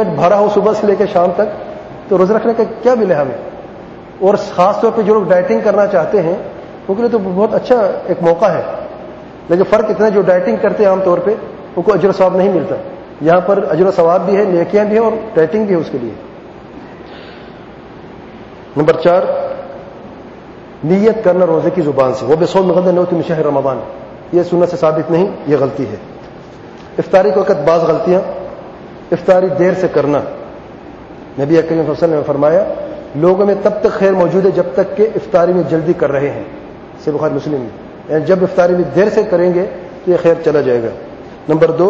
پیٹ بھرا ہو صبح سے لے کے شام تک تو روزہ رکھنے کا کیا ملے ہمیں. اور خاص طور پہ جو لوگ ڈائٹنگ کرنا چاہتے ہیں ان کے لیے تو بہت اچھا ایک موقع ہے. لیکن فرق اتنا جو ڈائٹنگ کرتے ہیں عام طور پہ ان کو اجر و ثواب نہیں ملتا. یہاں پر اجر و ثواب بھی ہے, نیکیاں بھی ہیں اور ڈائٹنگ بھی ہے اس کے لیے. نمبر 4, نیت کرنا روزے کی زبان سے. وہ بے صوم غد نوت من شہر رمضان, یہ سنت سے ثابت نہیں, یہ غلطی ہے. افطاری کے وقت بعض غلطیاں, افطاری دیر سے کرنا. نبی کریم صلی اللہ علیہ وسلم نے فرمایا لوگوں میں تب تک خیر موجود ہے جب تک کہ افطاری میں جلدی کر رہے ہیں. صحیح بخاری مسلم میں, یعنی جب افطاری میں دیر سے کریں گے تو یہ خیر چلا جائے گا. نمبر 2,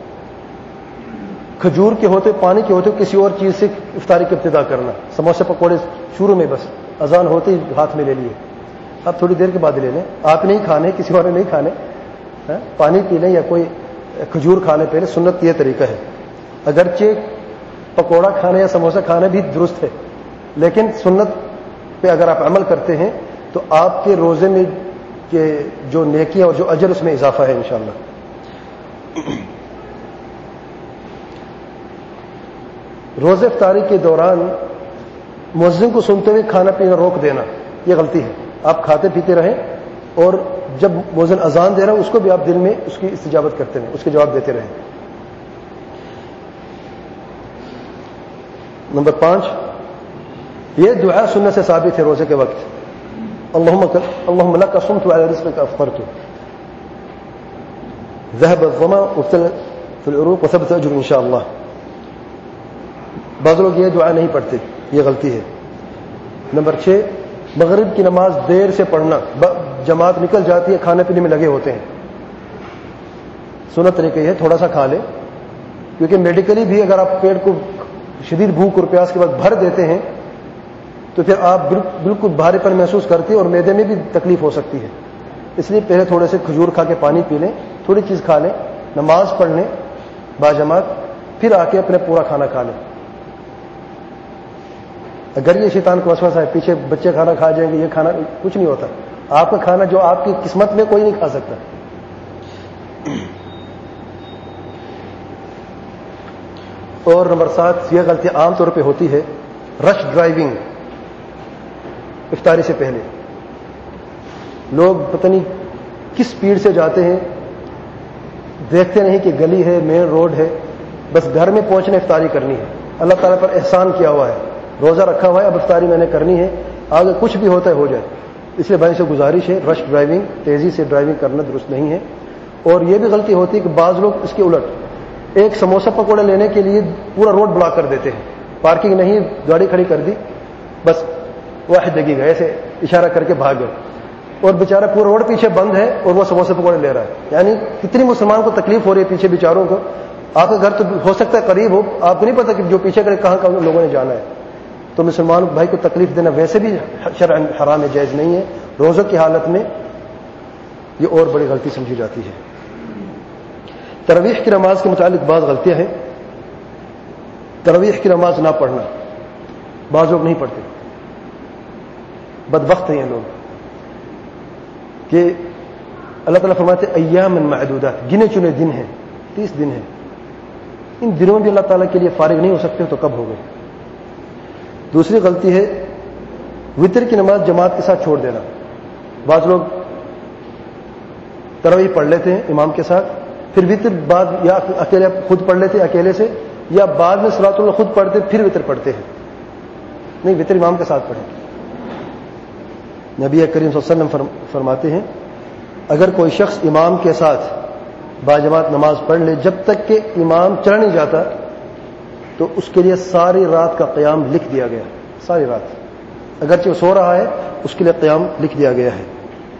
کھجور کے ہوتے, پانی کے ہوتے, کسی اور چیز سے افطاری کی ابتدا کرنا. سموسے پکوڑے شروع میں بس اذان ہوتے ہی ہاتھ میں لے لیے, اب تھوڑی دیر کے بعد لے لیں. آپ نہیں کھانے, کسی اور نے نہیں کھانے, پانی پی لیں یا کوئی کھجور کھا لیں پہلے. سنت یہ طریقہ ہے. اگرچہ پکوڑا کھانا یا سموسہ کھانا بھی درست ہے, لیکن سنت پہ اگر آپ عمل کرتے ہیں تو آپ کے روزے میں جو نیکیاں اور جو اجر اس میں اضافہ ہے انشاءاللہ. روزے افطاری کے دوران مؤذن کو سنتے ہوئے کھانا پینا روک دینا, یہ غلطی ہے. آپ کھاتے پیتے رہیں اور جب مؤذن اذان دے رہا ہے اس کو بھی آپ دل میں اس کی استجابت کرتے رہیں, اس کے جواب دیتے رہیں. نمبر 5, یہ دعا سننے سے ثابت ہے روزے کے وقت. اللهم لك صمت وعلى رزقك افطرت ذهب الظما وابتلت في العروق وثبت الاجر ان شاء الله. بعض لوگ یہ دعا نہیں پڑھتے, یہ غلطی ہے. نمبر 6, مغرب کی نماز دیر سے پڑھنا. جماعت نکل جاتی ہے, کھانے پینے میں لگے ہوتے ہیں. سنت طریقہ یہ ہے تھوڑا سا کھا لیں, کیونکہ میڈیکلی بھی اگر آپ پیٹ کو شدید بھوک اور پیاس کے بعد بھر دیتے ہیں تو پھر آپ بالکل بھاری پن محسوس کرتے ہیں اور معدے میں بھی تکلیف ہو سکتی ہے. اس لیے پہلے تھوڑے سے کھجور کھا کے پانی پی لیں, تھوڑی چیز کھا لیں, نماز پڑھ لیں باجماعت, پھر آ کے اپنے پورا کھانا کھا لیں. اگر یہ شیطان کا وسوسہ ہے پیچھے بچے کھانا کھا جائیں گے, یہ کھانا کچھ نہیں ہوتا. آپ کا کھانا جو آپ کی قسمت میں کوئی نہیں کھا سکتا. اور نمبر 7, یہ غلطی عام طور پہ ہوتی ہے, رش ڈرائیونگ. افطاری سے پہلے لوگ پتہ نہیں کس سپیڈ سے جاتے ہیں, دیکھتے نہیں کہ گلی ہے, مین روڈ ہے, بس گھر میں پہنچنے افطاری کرنی ہے. اللہ تعالیٰ پر احسان کیا ہوا ہے, روزہ رکھا ہوا ہے, اب افطاری میں نے کرنی ہے, آگے کچھ بھی ہوتا ہے ہو جائے. اس لیے بھائی سے گزارش ہے, رش ڈرائیونگ, تیزی سے ڈرائیونگ کرنا درست نہیں ہے. اور یہ بھی غلطی ہوتی ہے کہ بعض لوگ اس کے الٹ ایک سموسہ پکوڑے لینے کے لیے پورا روڈ بلاک کر دیتے ہیں. پارکنگ نہیں, گاڑی کھڑی کر دی, بس واحد دقیقہ ایسے اشارہ کر کے بھاگ گئے, اور بیچارہ پورا روڈ پیچھے بند ہے اور وہ سموسے پکوڑے لے رہا ہے. یعنی کتنی مسلمان کو تکلیف ہو رہی ہے پیچھے بیچاروں کو. آپ کا گھر تو ہو سکتا ہے قریب ہو, آپ کو نہیں پتا کہ جو پیچھے کرے کہاں کہاں لوگوں نے جانا ہے. تو مسلمان بھائی کو تکلیف دینا ویسے بھی شرعاً حرام ہے, جائز نہیں ہے. روزوں کی حالت میں یہ اور بڑی غلطی سمجھی جاتی ہے. تراویح کی نماز کے متعلق بعض غلطیاں ہیں. تراویح کی نماز نہ پڑھنا, بعض لوگ نہیں پڑھتے, بدبخت ہیں یہ لوگ کہ اللہ تعالیٰ فرماتے ایام معدودات, گنے چنے دن ہیں, 30 دن ہیں. ان دنوں میں بھی اللہ تعالیٰ کے لیے فارغ نہیں ہو سکتے تو کب ہو گئے. دوسری غلطی ہے وتر کی نماز جماعت کے ساتھ چھوڑ دینا. بعض لوگ تراویح پڑھ لیتے ہیں امام کے ساتھ, پھر وتر بعد یا اکیلے خود پڑھ لیتے اکیلے سے, یا بعد میں صلاۃ اللہ خود پڑھتے پھر وتر پڑھتے ہیں. نہیں, وتر امام کے ساتھ پڑھیں. نبی کریم صلی اللہ علیہ وسلم فرماتے ہیں اگر کوئی شخص امام کے ساتھ باجماعت نماز پڑھ لے جب تک کہ امام چلا نہیں جاتا تو اس کے لیے ساری رات کا قیام لکھ دیا گیا. ساری رات, اگرچہ وہ سو رہا ہے اس کے لیے قیام لکھ دیا گیا ہے.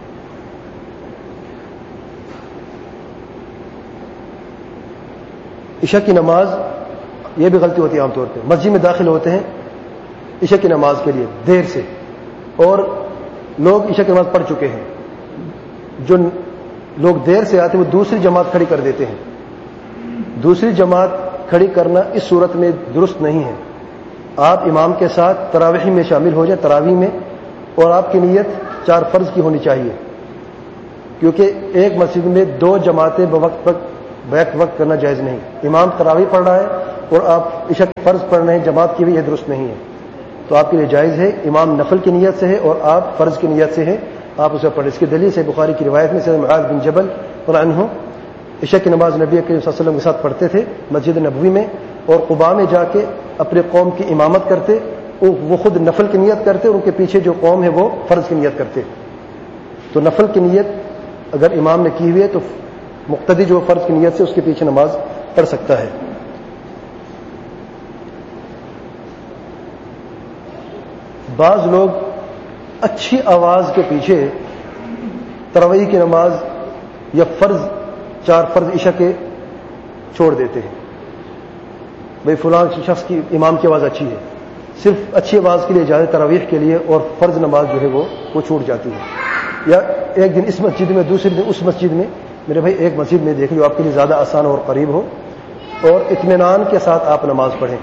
عشاء کی نماز, یہ بھی غلطی ہوتی ہے عام طور پہ. مسجد میں داخل ہوتے ہیں عشاء کی نماز کے لیے دیر سے, اور لوگ عشاء کی نماز پڑھ چکے ہیں. جو لوگ دیر سے آتے ہیں وہ دوسری جماعت کھڑی کر دیتے ہیں. دوسری جماعت کھڑی کرنا اس صورت میں درست نہیں ہے. آپ امام کے ساتھ تراویح میں شامل ہو جائیں, تراویح میں, اور آپ کی نیت 4 فرض کی ہونی چاہیے, کیونکہ ایک مسجد میں 2 جماعتیں بیک وقت کرنا جائز نہیں. امام تراویح پڑھ رہا ہے اور آپ عشاء کے فرض پڑھ رہے ہیں جماعت کی بھی، یہ درست نہیں ہے. تو آپ کے لیے جائز ہے، امام نفل کی نیت سے ہے اور آپ فرض کی نیت سے ہیں، آپ اسے پڑھیں. اس کی دلیل سے بخاری کی روایت میں سے معاذ بن جبل رضی اللہ عنہ عشاء کی نماز نبی کریم صلی اللہ علیہ وسلم کے ساتھ پڑھتے تھے مسجد نبوی میں، اور قباء میں جا کے اپنے قوم کی امامت کرتے. وہ خود نفل کی نیت کرتے اور ان کے پیچھے جو قوم ہے وہ فرض کی نیت کرتے. تو نفل کی نیت اگر امام نے کی ہوئی ہے تو مقتدی جو فرض کی نیت سے اس کے پیچھے نماز پڑھ سکتا ہے. بعض لوگ اچھی آواز کے پیچھے تراویح کی نماز یا چار فرض عشاء کے چھوڑ دیتے ہیں. بھئی فلاں شخص کی امام کی آواز اچھی ہے، صرف اچھی آواز کے لیے جائے تراویح کے لیے، اور فرض نماز جو ہے وہ چھوٹ جاتی ہے. یا ایک دن اس مسجد میں دوسرے دن اس مسجد میں. میرے بھائی ایک مسجد میں دیکھ لو آپ کے لیے زیادہ آسان اور قریب ہو، اور اطمینان کے ساتھ آپ نماز پڑھیں.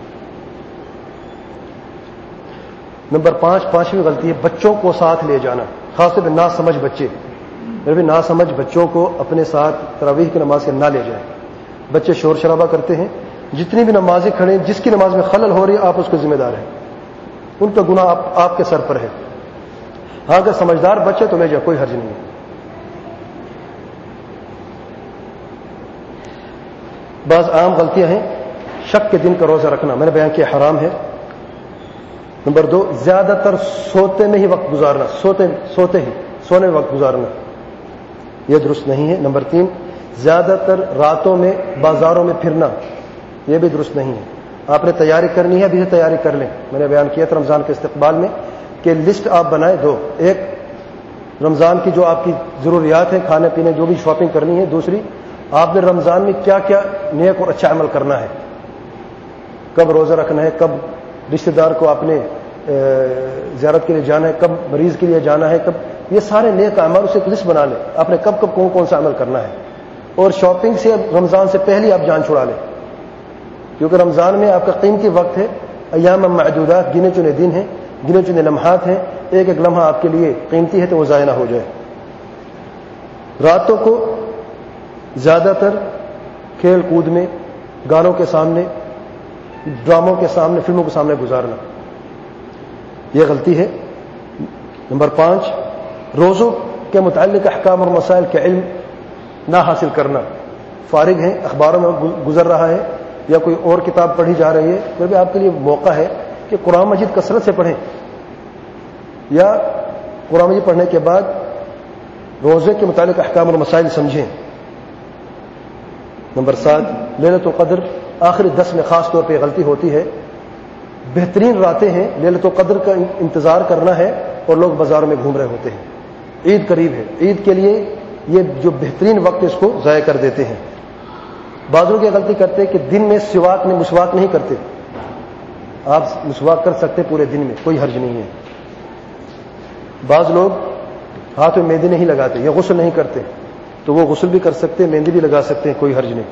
نمبر 5، غلطی ہے بچوں کو ساتھ لے جانا، خاص طور پہ ناسمجھ بچے. میرے بھائی ناسمجھ بچوں کو اپنے ساتھ تراویح کی نماز کے نہ لے جائیں. بچے شور شرابہ کرتے ہیں. جتنی بھی نمازیں کھڑے جس کی نماز میں خلل ہو رہی ہے آپ اس کو ذمہ دار ہیں، ان کا گناہ آپ کے سر پر ہے. ہاں اگر سمجھدار بچے تو لے جائے، کوئی حرج نہیں ہے. بعض عام غلطیاں ہیں، شک کے دن کا روزہ رکھنا، میں نے بیان کیا حرام ہے. نمبر 2، زیادہ تر سوتے میں ہی وقت گزارنا، سونے میں وقت گزارنا، یہ درست نہیں ہے. نمبر 3، زیادہ تر راتوں میں بازاروں میں پھرنا، یہ بھی درست نہیں ہے. آپ نے تیاری کرنی ہے، ابھی سے تیاری کر لیں. میں نے بیان کیا تھا رمضان کے استقبال میں کہ لسٹ آپ بنائیں 2، ایک رمضان کی جو آپ کی ضروریات ہیں، کھانے پینے جو بھی شاپنگ کرنی ہے. دوسری، آپ نے رمضان میں کیا کیا نیک اور اچھا عمل کرنا ہے، کب روزہ رکھنا ہے، کب رشتہ دار کو آپ نے زیارت کے لیے جانا ہے، کب مریض کے لیے جانا ہے، کب، یہ سارے نیک اعمال اسے ایک لسٹ بنا لیں آپ نے کب کون سا عمل کرنا ہے. اور شاپنگ سے رمضان سے پہلے آپ جان چھڑا لیں، کیونکہ رمضان میں آپ کا قیمتی وقت ہے. ایام معدودات، گنے چنے دن ہیں، گنے چنے لمحات ہیں. ایک ایک لمحہ آپ کے لیے قیمتی ہے تو وہ ضائع نہ ہو جائے. راتوں کو زیادہ تر کھیل کود میں، گانوں کے سامنے، ڈراموں کے سامنے، فلموں کے سامنے گزارنا، یہ غلطی ہے. نمبر 5، روزوں کے متعلق احکام اور مسائل کا علم نہ حاصل کرنا. فارغ ہیں، اخباروں میں گزر رہا ہے یا کوئی اور کتاب پڑھی جا رہی ہے، پھر بھی آپ کے لیے موقع ہے کہ قرآن مجید کثرت سے پڑھیں، یا قرآن مجید پڑھنے کے بعد روزے کے متعلق احکام اور مسائل سمجھیں. نمبر 7، لیلۃ القدر آخری 10 میں خاص طور پہ غلطی ہوتی ہے. بہترین راتیں ہیں، لیلۃ القدر کا انتظار کرنا ہے اور لوگ بازاروں میں گھوم رہے ہوتے ہیں. عید قریب ہے، عید کے لیے یہ جو بہترین وقت ہے اس کو ضائع کر دیتے ہیں. بعضوں کی غلطی کرتے ہیں کہ دن میں مسواک نہیں کرتے. آپ مسواک کر سکتے پورے دن میں، کوئی حرج نہیں ہے. بعض لوگ ہاتھ میں مہندی نہیں لگاتے یا غسل نہیں کرتے، تو وہ غسل بھی کر سکتے ہیں، مہندی بھی لگا سکتے ہیں، کوئی حرج نہیں.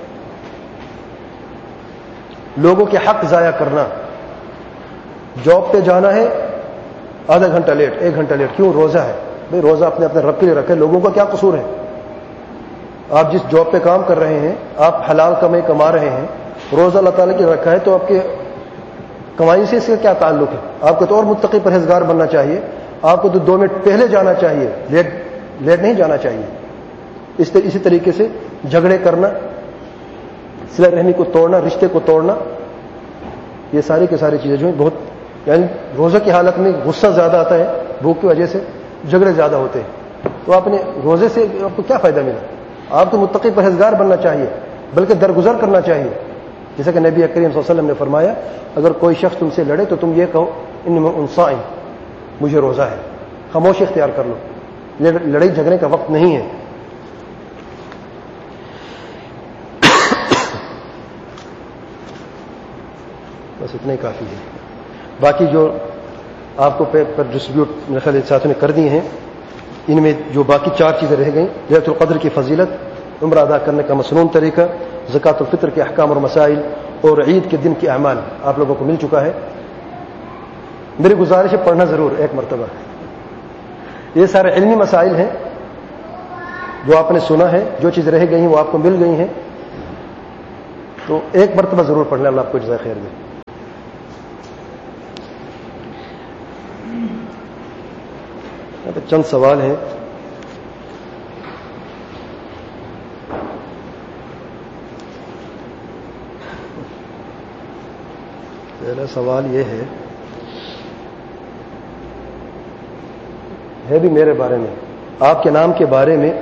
لوگوں کے حق ضائع کرنا، جاب پہ جانا ہے آدھا گھنٹہ لیٹ، 1 گھنٹہ لیٹ، کیوں؟ روزہ ہے. بھئی روزہ اپنے رب کے لیے رکھے، لوگوں کا کیا قصور ہے؟ آپ جس جاب پہ کام کر رہے ہیں، آپ حلال کما رہے ہیں، روزہ اللہ تعالیٰ کی رکھا ہے، تو آپ کے کمائی سے اس کا کیا تعلق ہے؟ آپ کو تو اور متقی پرہیزگار بننا چاہیے. آپ کو تو 2 منٹ پہلے جانا چاہیے، لیٹ نہیں جانا چاہیے. اسی طریقے سے جھگڑے کرنا، صلہ رحمی کو توڑنا، رشتے کو توڑنا، یہ ساری کی ساری چیزیں جو ہیں بہت، یعنی روزہ کی حالت میں غصہ زیادہ آتا ہے، بھوک کی وجہ سے جھگڑے زیادہ ہوتے ہیں. تو آپ نے روزے سے آپ کو کیا فائدہ ملا؟ آپ کو متقی پرہیزگار بننا چاہیے، بلکہ درگزر کرنا چاہیے. جیسا کہ نبی کریم صلی اللہ علیہ وسلم نے فرمایا، اگر کوئی شخص تم سے لڑے تو تم یہ کہو انی صائم، مجھے روزہ ہے. خاموشی اختیار کر لو، لڑائی جھگڑے کا وقت نہیں ہے. بس اتنا ہی کافی ہے. باقی جو آپ کو پر ڈسٹریبیوٹ میرے خیال ساتھوں نے کر دی ہیں، ان میں جو باقی 4 چیزیں رہ گئیں، لیلۃ القدر کی فضیلت، عمرہ ادا کرنے کا مسنون طریقہ، زکوٰۃ الفطر کے احکام اور مسائل، اور عید کے دن کے اعمال آپ لوگوں کو مل چکا ہے. میری گزارش ہے پڑھنا ضرور ایک مرتبہ. یہ سارے علمی مسائل ہیں جو آپ نے سنا ہے، جو چیز رہ گئی ہیں وہ آپ کو مل گئی ہیں. تو ایک مرتبہ ضرور پڑھ لیں، اللہ آپ کو جزائے خیر دے. چند سوال ہیں. پہلا سوال یہ ہے بھی میرے بارے میں. آپ کے نام کے بارے میں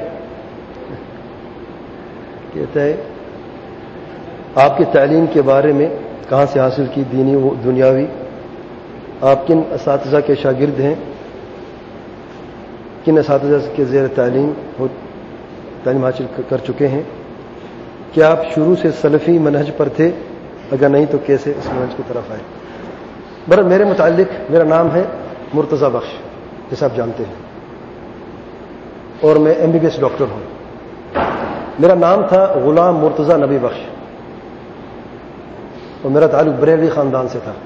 کہتا ہے آپ کی تعلیم کے بارے میں کہاں سے حاصل کی، دینی و دنیاوی، آپ کن اساتذہ کے شاگرد ہیں، کن اساتذہ کے زیر تعلیم حاصل کر چکے ہیں، کیا آپ شروع سے سلفی منہج پر تھے، اگر نہیں تو کیسے اس منہج کی طرف آئے؟ برا میرے متعلق میرا نام ہے مرتضی بخش، جیسے آپ جانتے ہیں، اور میں MBBS ڈاکٹر ہوں. میرا نام تھا غلام مرتضی نبی بخش، اور میرا تعلق بریلوی خاندان سے تھا.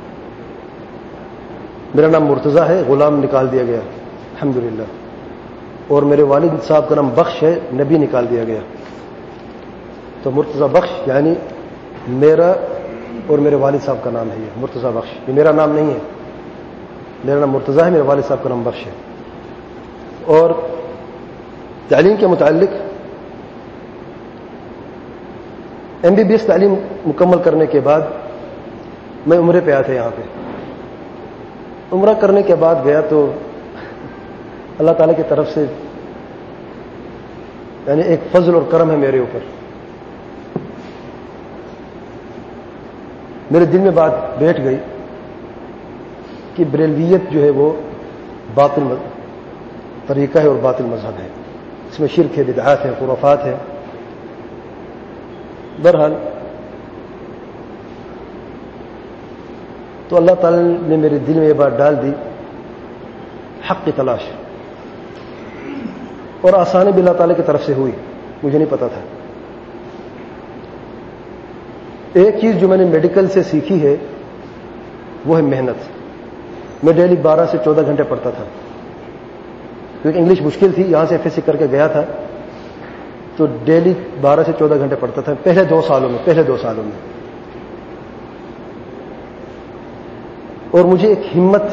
میرا نام مرتضی ہے، غلام نکال دیا گیا الحمدللہ، اور میرے والد صاحب کا نام بخش ہے، نبی نکال دیا گیا. تو مرتضی بخش یعنی میرا اور میرے والد صاحب کا نام ہے یہ مرتضی بخش. یہ میرا نام نہیں ہے، میرا نام مرتضی ہے، میرے والد صاحب کا نام بخش ہے. اور تعلیم کے متعلق MBBS تعلیم مکمل کرنے کے بعد میں عمرے پہ آیا تھا. یہاں پہ عمرہ کرنے کے بعد گیا تو اللہ تعالیٰ کی طرف سے یعنی ایک فضل اور کرم ہے میرے اوپر. میرے دل میں بات بیٹھ گئی کہ بریلویت جو ہے وہ باطل طریقہ ہے اور باطل مذہب ہے، اس میں شرک ہے، بدعات ہے، خرافات ہے. بہرحال تو اللہ تعالی نے میرے دل میں یہ بات ڈال دی، حق کی تلاش، اور آسانی بھی اللہ تعالی کی طرف سے ہوئی، مجھے نہیں پتا تھا. ایک چیز جو میں نے میڈیکل سے سیکھی ہے وہ ہے محنت. میں ڈیلی 12 سے 14 گھنٹے پڑھتا تھا، کیونکہ انگلش مشکل تھی. یہاں سے FSC کر کے گیا تھا تو ڈیلی 12 سے 14 گھنٹے پڑھتا تھا پہلے دو سالوں میں. اور مجھے ایک ہمت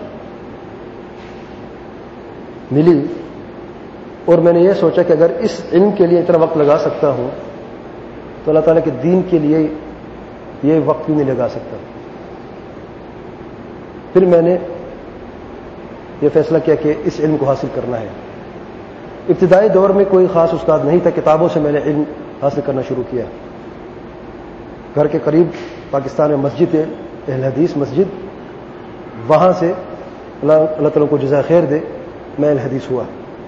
ملی، اور میں نے یہ سوچا کہ اگر اس علم کے لیے اتنا وقت لگا سکتا ہوں تو اللہ تعالیٰ کے دین کے لیے یہ وقت بھی نہیں لگا سکتا. پھر میں نے یہ فیصلہ کیا کہ اس علم کو حاصل کرنا ہے. ابتدائی دور میں کوئی خاص استاد نہیں تھا، کتابوں سے میں نے علم حاصل کرنا شروع کیا. گھر کے قریب پاکستان میں مسجد ہے، اہل حدیث مسجد، وہاں سے اللہ تعالیٰ کو جزائے خیر دے میں اہل حدیث ہوا.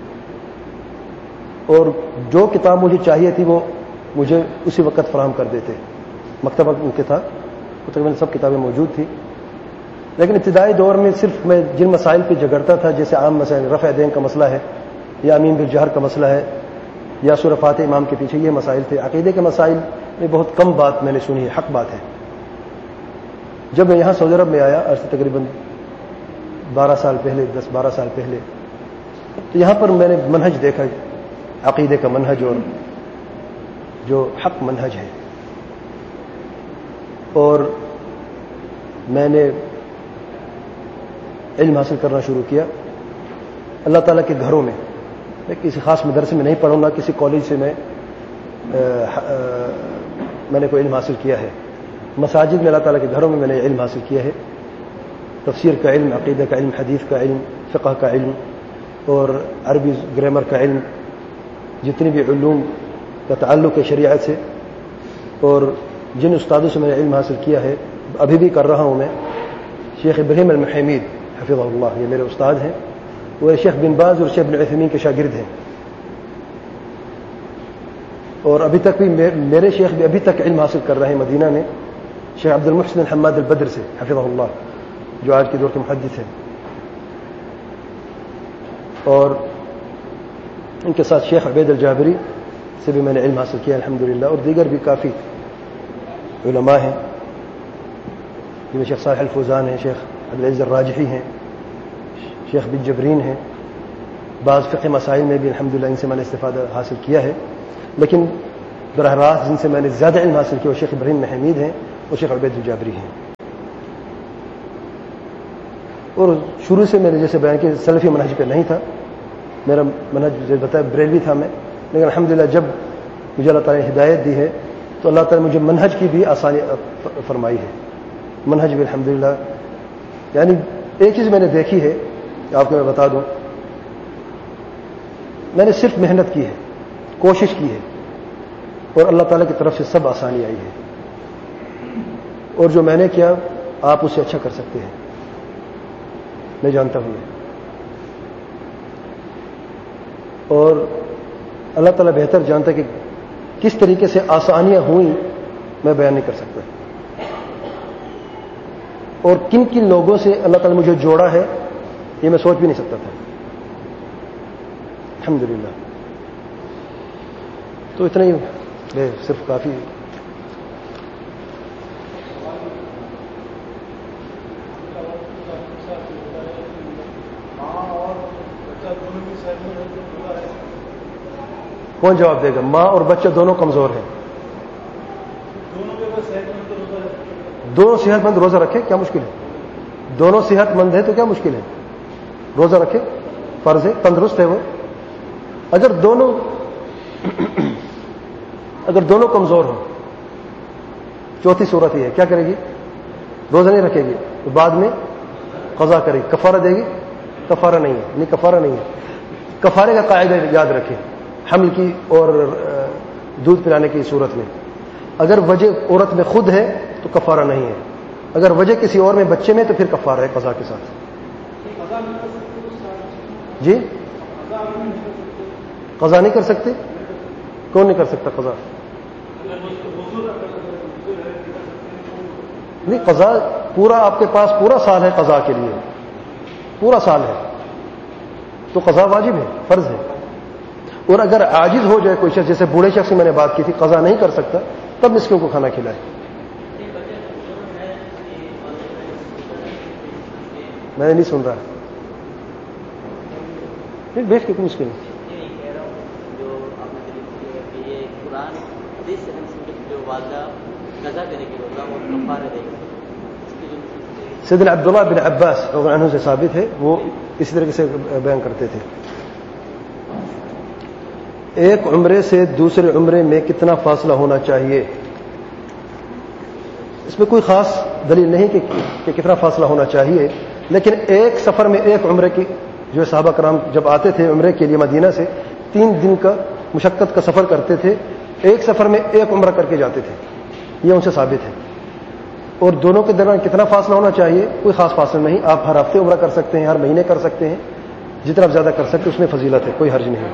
اور جو کتاب مجھے چاہیے تھی وہ مجھے اسی وقت فراہم کر دیتے. مکتبہ ان کے تھا، تقریباً سب کتابیں موجود تھیں. لیکن ابتدائی دور میں صرف میں جن مسائل پہ جھگڑتا تھا، جیسے عام مسائل، رفع دین کا مسئلہ ہے، یا امین بالجہر کا مسئلہ ہے، یا سورہ فاتحہ امام کے پیچھے، یہ مسائل تھے. عقیدے کے مسائل میں بہت کم بات میں نے سنی ہے، حق بات ہے. جب میں یہاں سعودی عرب میں آیا، آج سے تقریباً 12 سال پہلے، 10-12 سال پہلے، تو یہاں پر میں نے منہج دیکھا، عقیدے کا منہج اور جو حق منہج ہے. اور میں نے علم حاصل کرنا شروع کیا اللہ تعالیٰ کے گھروں میں. میں کسی خاص مدرسے میں نہیں پڑھوں گا، کسی کالج سے میں نے کوئی علم حاصل کیا ہے. مساجد میں اللہ تعالیٰ کے گھروں میں میں نے علم حاصل کیا ہے. تفسیر کا علم، عقیدہ کا علم، حدیث کا علم، فقہ کا علم، اور عربی گرامر کا علم، جتنی بھی علوم کا تعلق ہے شریعت سے. اور جن استادوں سے میں نے علم حاصل کیا ہے، ابھی بھی کر رہا ہوں میں، شیخ ابراہیم المحیمید حفظہ اللہ، یہ میرے استاد ہیں. وہ شیخ بن باز اور شیخ بن عثیمین کے شاگرد ہیں. اور ابھی تک بھی میرے شیخ بھی ابھی تک علم حاصل کر رہے ہیں مدینہ میں، شیخ عبد المحسن حماد البدر سے حفظہ اللہ، جو آج کے دور کے محدث ہیں. اور ان کے ساتھ شیخ عبید الجابری سے بھی میں نے علم حاصل کیا الحمدللہ. اور دیگر بھی کافی علماء ہیں، جن میں شیخ صالح الفوزان ہیں، شیخ عبدالعزیز الراجحی ہیں، شیخ بن جبرین ہیں. بعض فقہ مسائل میں بھی الحمدللہ ان سے میں نے استفادہ حاصل کیا ہے. لیکن براہ راست جن سے میں نے زیادہ علم حاصل کیا وہ شیخ ابراہیم حمید ہیں اور شیخ عبید الجابری ہیں. اور شروع سے میں نے جیسے بیان کیا سلفی منہج پہ نہیں تھا, میرا منہج جیسے بتایا بریلوی تھا میں, لیکن الحمدللہ جب مجھے اللہ تعالیٰ نے ہدایت دی ہے تو اللہ تعالیٰ نے مجھے منہج کی بھی آسانی فرمائی ہے. منہج بھی الحمدللہ, یعنی ایک چیز میں نے دیکھی ہے آپ کو میں بتا دوں, میں نے صرف محنت کی ہے, کوشش کی ہے, اور اللہ تعالیٰ کی طرف سے سب آسانی آئی ہے. اور جو میں نے کیا آپ اسے اچھا کر سکتے ہیں, میں جانتا ہوں. اور اللہ تعالیٰ بہتر جانتا ہے کہ کس طریقے سے آسانیاں ہوئیں میں بیان نہیں کر سکتا, اور کن کن لوگوں سے اللہ تعالیٰ نے مجھے جوڑا ہے یہ میں سوچ بھی نہیں سکتا تھا. الحمدللہ. تو اتنا ہی صرف کافی. کون جواب دے گا؟ ماں اور بچہ دونوں کمزور ہیں, دونوں صحت مند روزہ رکھے کیا مشکل ہے؟ دونوں صحت مند ہیں تو کیا مشکل ہے؟ روزہ رکھے, فرض ہے, تندرست ہے وہ. اگر دونوں کمزور ہوں, چوتھی صورت یہ ہے, کیا کرے گی؟ روزہ نہیں رکھے گی, تو بعد میں قضا کرے گی. کفارہ دے گی؟ کفارہ نہیں ہے, نہیں کفارہ نہیں ہے. کفارے کا قاعدہ یاد رکھیں حمل کی اور دودھ پلانے کی صورت میں. اگر وجہ عورت میں خود ہے تو کفارہ نہیں ہے, اگر وجہ کسی اور میں بچے میں تو پھر کفارہ ہے قضا کے ساتھ. جی قضا نہیں کر سکتے؟ کون نہیں کر سکتا قضا؟ نہیں, قضا پورا آپ کے پاس پورا سال ہے قضا کے لیے, پورا سال ہے تو قضا واجب ہے, فرض ہے. اور اگر عاجز ہو جائے کوئی شخص, جیسے بوڑھے شخص سے میں نے بات کی تھی, قضا نہیں کر سکتا, تب مسکینوں کو کھانا کھلائے. میں نہیں سن رہا, بیٹھ کے کوئی مشکل نہیں. سیدنا عبداللہ بن عباس رضی اللہ عنہ سے ثابت ہے, وہ اسی طریقے سے بیان کرتے تھے. ایک عمرے سے دوسرے عمرے میں کتنا فاصلہ ہونا چاہیے؟ اس میں کوئی خاص دلیل نہیں کہ کتنا فاصلہ ہونا چاہیے, لیکن ایک سفر میں ایک عمرے کی, جو صحابہ کرام جب آتے تھے عمرے کے لیے مدینہ سے 3 دن کا مشقت کا سفر کرتے تھے, ایک سفر میں ایک عمرہ کر کے جاتے تھے, یہ ان سے ثابت ہے. اور دونوں کے درمیان کتنا فاصلہ ہونا چاہیے؟ کوئی خاص فاصلہ نہیں, آپ ہر ہفتے عمرہ کر سکتے ہیں, ہر مہینے کر سکتے ہیں, جتنا آپ زیادہ کر سکتے اس میں فضیلت ہے, کوئی حرج نہیں ہے.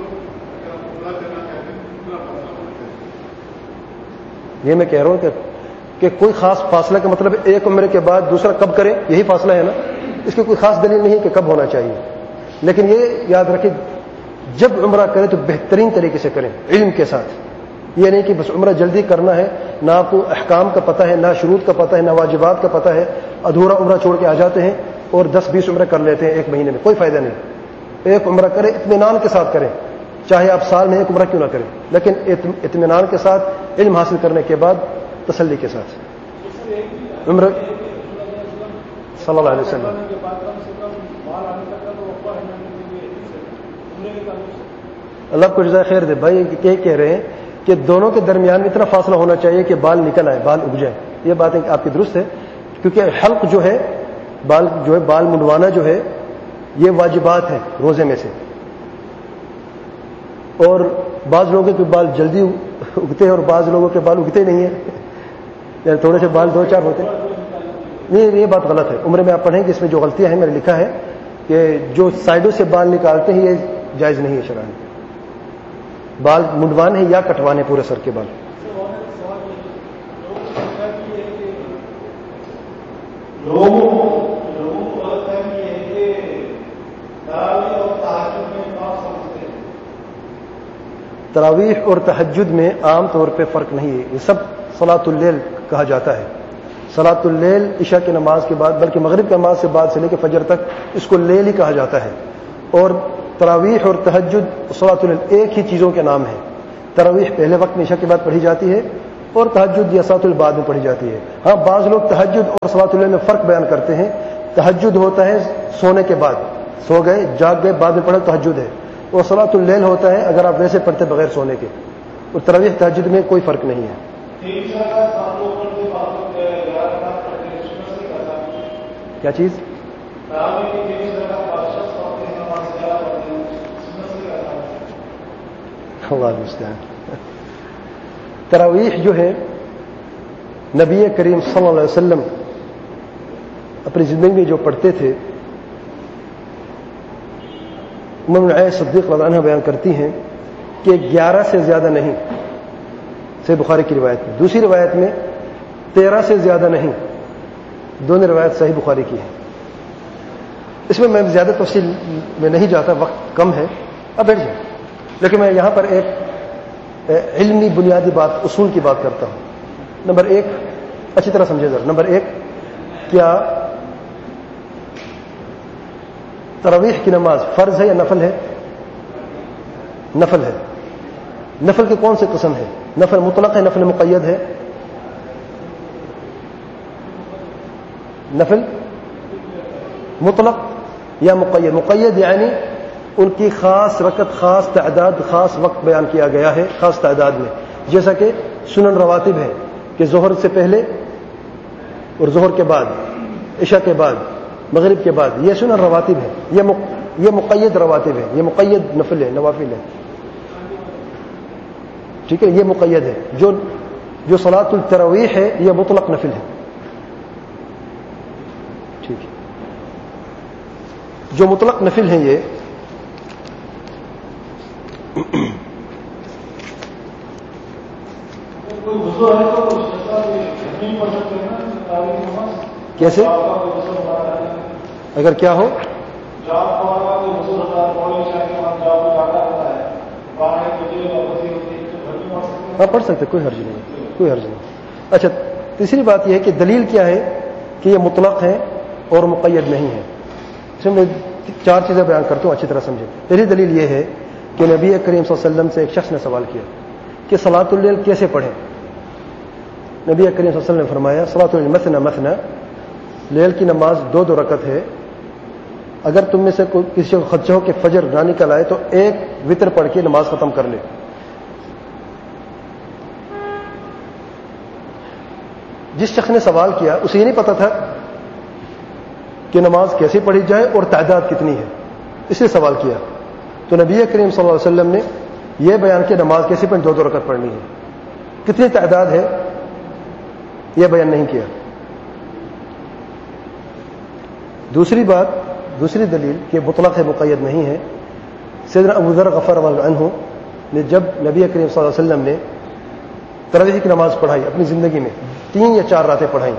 یہ میں کہہ رہا ہوں کہ کوئی خاص فاصلہ کا مطلب ایک عمرے کے بعد دوسرا کب کرے, یہی فاصلہ ہے نا, اس کی کوئی خاص دلیل نہیں کہ کب ہونا چاہیے. لیکن یہ یاد رکھیں جب عمرہ کرے تو بہترین طریقے سے کریں, علم کے ساتھ. یہ نہیں کہ بس عمرہ جلدی کرنا ہے, نہ آپ کو احکام کا پتہ ہے, نہ شروط کا پتہ ہے, نہ واجبات کا پتہ ہے, ادھورا عمرہ چھوڑ کے آ جاتے ہیں اور 10-20 عمرہ کر لیتے ہیں ایک مہینے میں, کوئی فائدہ نہیں. ایک عمرہ کریں, اطمینان کے ساتھ کریں, چاہے آپ سال میں ایک عمرہ کیوں نہ کریں, لیکن اطمینان کے ساتھ, علم حاصل کرنے کے بعد تسلی کے ساتھ. عمرہ صلی اللہ علیہ وسلم اللہ کو جزائے خیر دے. بھائی یہ کہہ رہے ہیں کہ دونوں کے درمیان اتنا فاصلہ ہونا چاہیے کہ بال نکل آئے, بال اگ جائے. یہ بات آپ کی درست ہے, کیونکہ حلق جو ہے, بال منڈوانا جو ہے, یہ واجبات ہیں روزے میں سے. اور بعض لوگوں کے بال جلدی اگتے ہیں اور بعض لوگوں کے بال اگتے نہیں ہیں, یعنی تھوڑے سے بال 2-4 ہوتے ہیں. نہیں, یہ بات غلط ہے. عمرے میں آپ پڑھیں کہ اس میں جو غلطیاں ہیں میں نے لکھا ہے کہ جو سائڈوں سے بال نکالتے ہیں یہ جائز نہیں ہے شرعاً. بال منڈوانے ہیں یا کٹوانے پورے سر کے بال. تراویح اور تہجد میں عام طور پہ فرق نہیں ہے, یہ سب صلاۃ اللیل کہا جاتا ہے. صلاۃ اللیل عشاء کی نماز کے بعد, بلکہ مغرب کی نماز سے بعد سے لے کے فجر تک اس کو لیل ہی کہا جاتا ہے. اور تراویح اور تہجد صلاۃ اللیل ایک ہی چیزوں کے نام ہیں. تراویح پہلے وقت میں عشاء کے بعد پڑھی جاتی ہے اور تہجد یا صلاۃ البعد میں پڑھی جاتی ہے. ہاں بعض لوگ تہجد اور صلاۃ اللیل میں فرق بیان کرتے ہیں. تہجد ہوتا ہے سونے کے بعد، سو گئے جاگ گئے بعد میں پڑھا تہجد ہے، اور صلاۃ اللیل ہوتا ہے اگر آپ ویسے پڑھتے بغیر سونے کے. اور تراویح تہجد میں کوئی فرق نہیں ہے. کیا چیز؟ تراویح جو ہے نبی کریم صلی اللہ علیہ وسلم اپنی زندگی میں جو پڑھتے تھے، ام عائشہ صدیق رضی اللہ عنہا بیان کرتی ہیں کہ 11 سے زیادہ نہیں، صحیح بخاری کی روایت میں. دوسری روایت میں 13 سے زیادہ نہیں. دونوں روایت صحیح بخاری کی ہے. اس میں میں زیادہ تفصیل میں نہیں جاتا، وقت کم ہے. اب بیٹھ جائیں. لیکن میں یہاں پر ایک علمی بنیادی بات، اصول کی بات کرتا ہوں. نمبر 1 اچھی طرح سمجھے ذرا. نمبر 1، کیا تراویح کی نماز فرض ہے یا نفل ہے؟ نفل ہے. نفل کی کون سی قسم ہے؟ نفل مطلق ہے، نفل مقید ہے؟ نفل مطلق یا مقید؟ مقید یعنی ان کی خاص رکعت، خاص تعداد، خاص وقت بیان کیا گیا ہے خاص تعداد میں. جیسا کہ سنن رواتب ہے کہ ظہر سے پہلے اور ظہر کے بعد، عشاء کے بعد، مغرب کے بعد، یہ سنن رواتب ہے. یہ مقید رواتب ہے، یہ مقید نفل ہے، نوافل ہے. ٹھیک ہے، یہ مقید ہے. جو صلاۃ التراویح ہے یہ مطلق نفل ہے. ٹھیک ہے، جو مطلق نفل ہیں یہ کیسے؟ اگر کیا ہو ہاں پڑھ سکتے، کوئی حرج نہیں، کوئی حرج نہیں. اچھا، تیسری بات یہ ہے کہ دلیل کیا ہے کہ یہ مطلق ہے اور مقید نہیں ہے. اس میں 4 چیزیں بیان کرتا ہوں، اچھی طرح سمجھیں. پہلی دلیل یہ ہے کہ نبی کریم صلی اللہ علیہ وسلم سے ایک شخص نے سوال کیا کہ صلاۃ اللیل کیسے پڑھیں. نبی کریم صلی اللہ علیہ وسلم نے فرمایا صلاۃ اللیل مثنى مثنى، لیل کی نماز 2 رکعت ہے. اگر تم میں سے کسی کو خدشہ ہو کہ فجر نہ نکل آئے تو ایک وتر پڑھ کے نماز ختم کر لے. جس شخص نے سوال کیا اسے یہ نہیں پتا تھا کہ نماز کیسے پڑھی جائے اور تعداد کتنی ہے، اس نے سوال کیا. تو نبی کریم صلی اللہ علیہ وسلم نے یہ بیان کیا نماز کیسے پڑھیں، 2 رکعت پڑھنی ہے. کتنی تعداد ہے یہ بیان نہیں کیا. دوسری بات، دوسری دلیل کہ مطلق ہے مقید نہیں ہے، سیدنا ابو ذر غفار رضی اللہ عنہ نے جب نبی کریم صلی اللہ علیہ وسلم نے تراویح کی نماز پڑھائی اپنی زندگی میں 3 یا 4 راتیں پڑھائیں،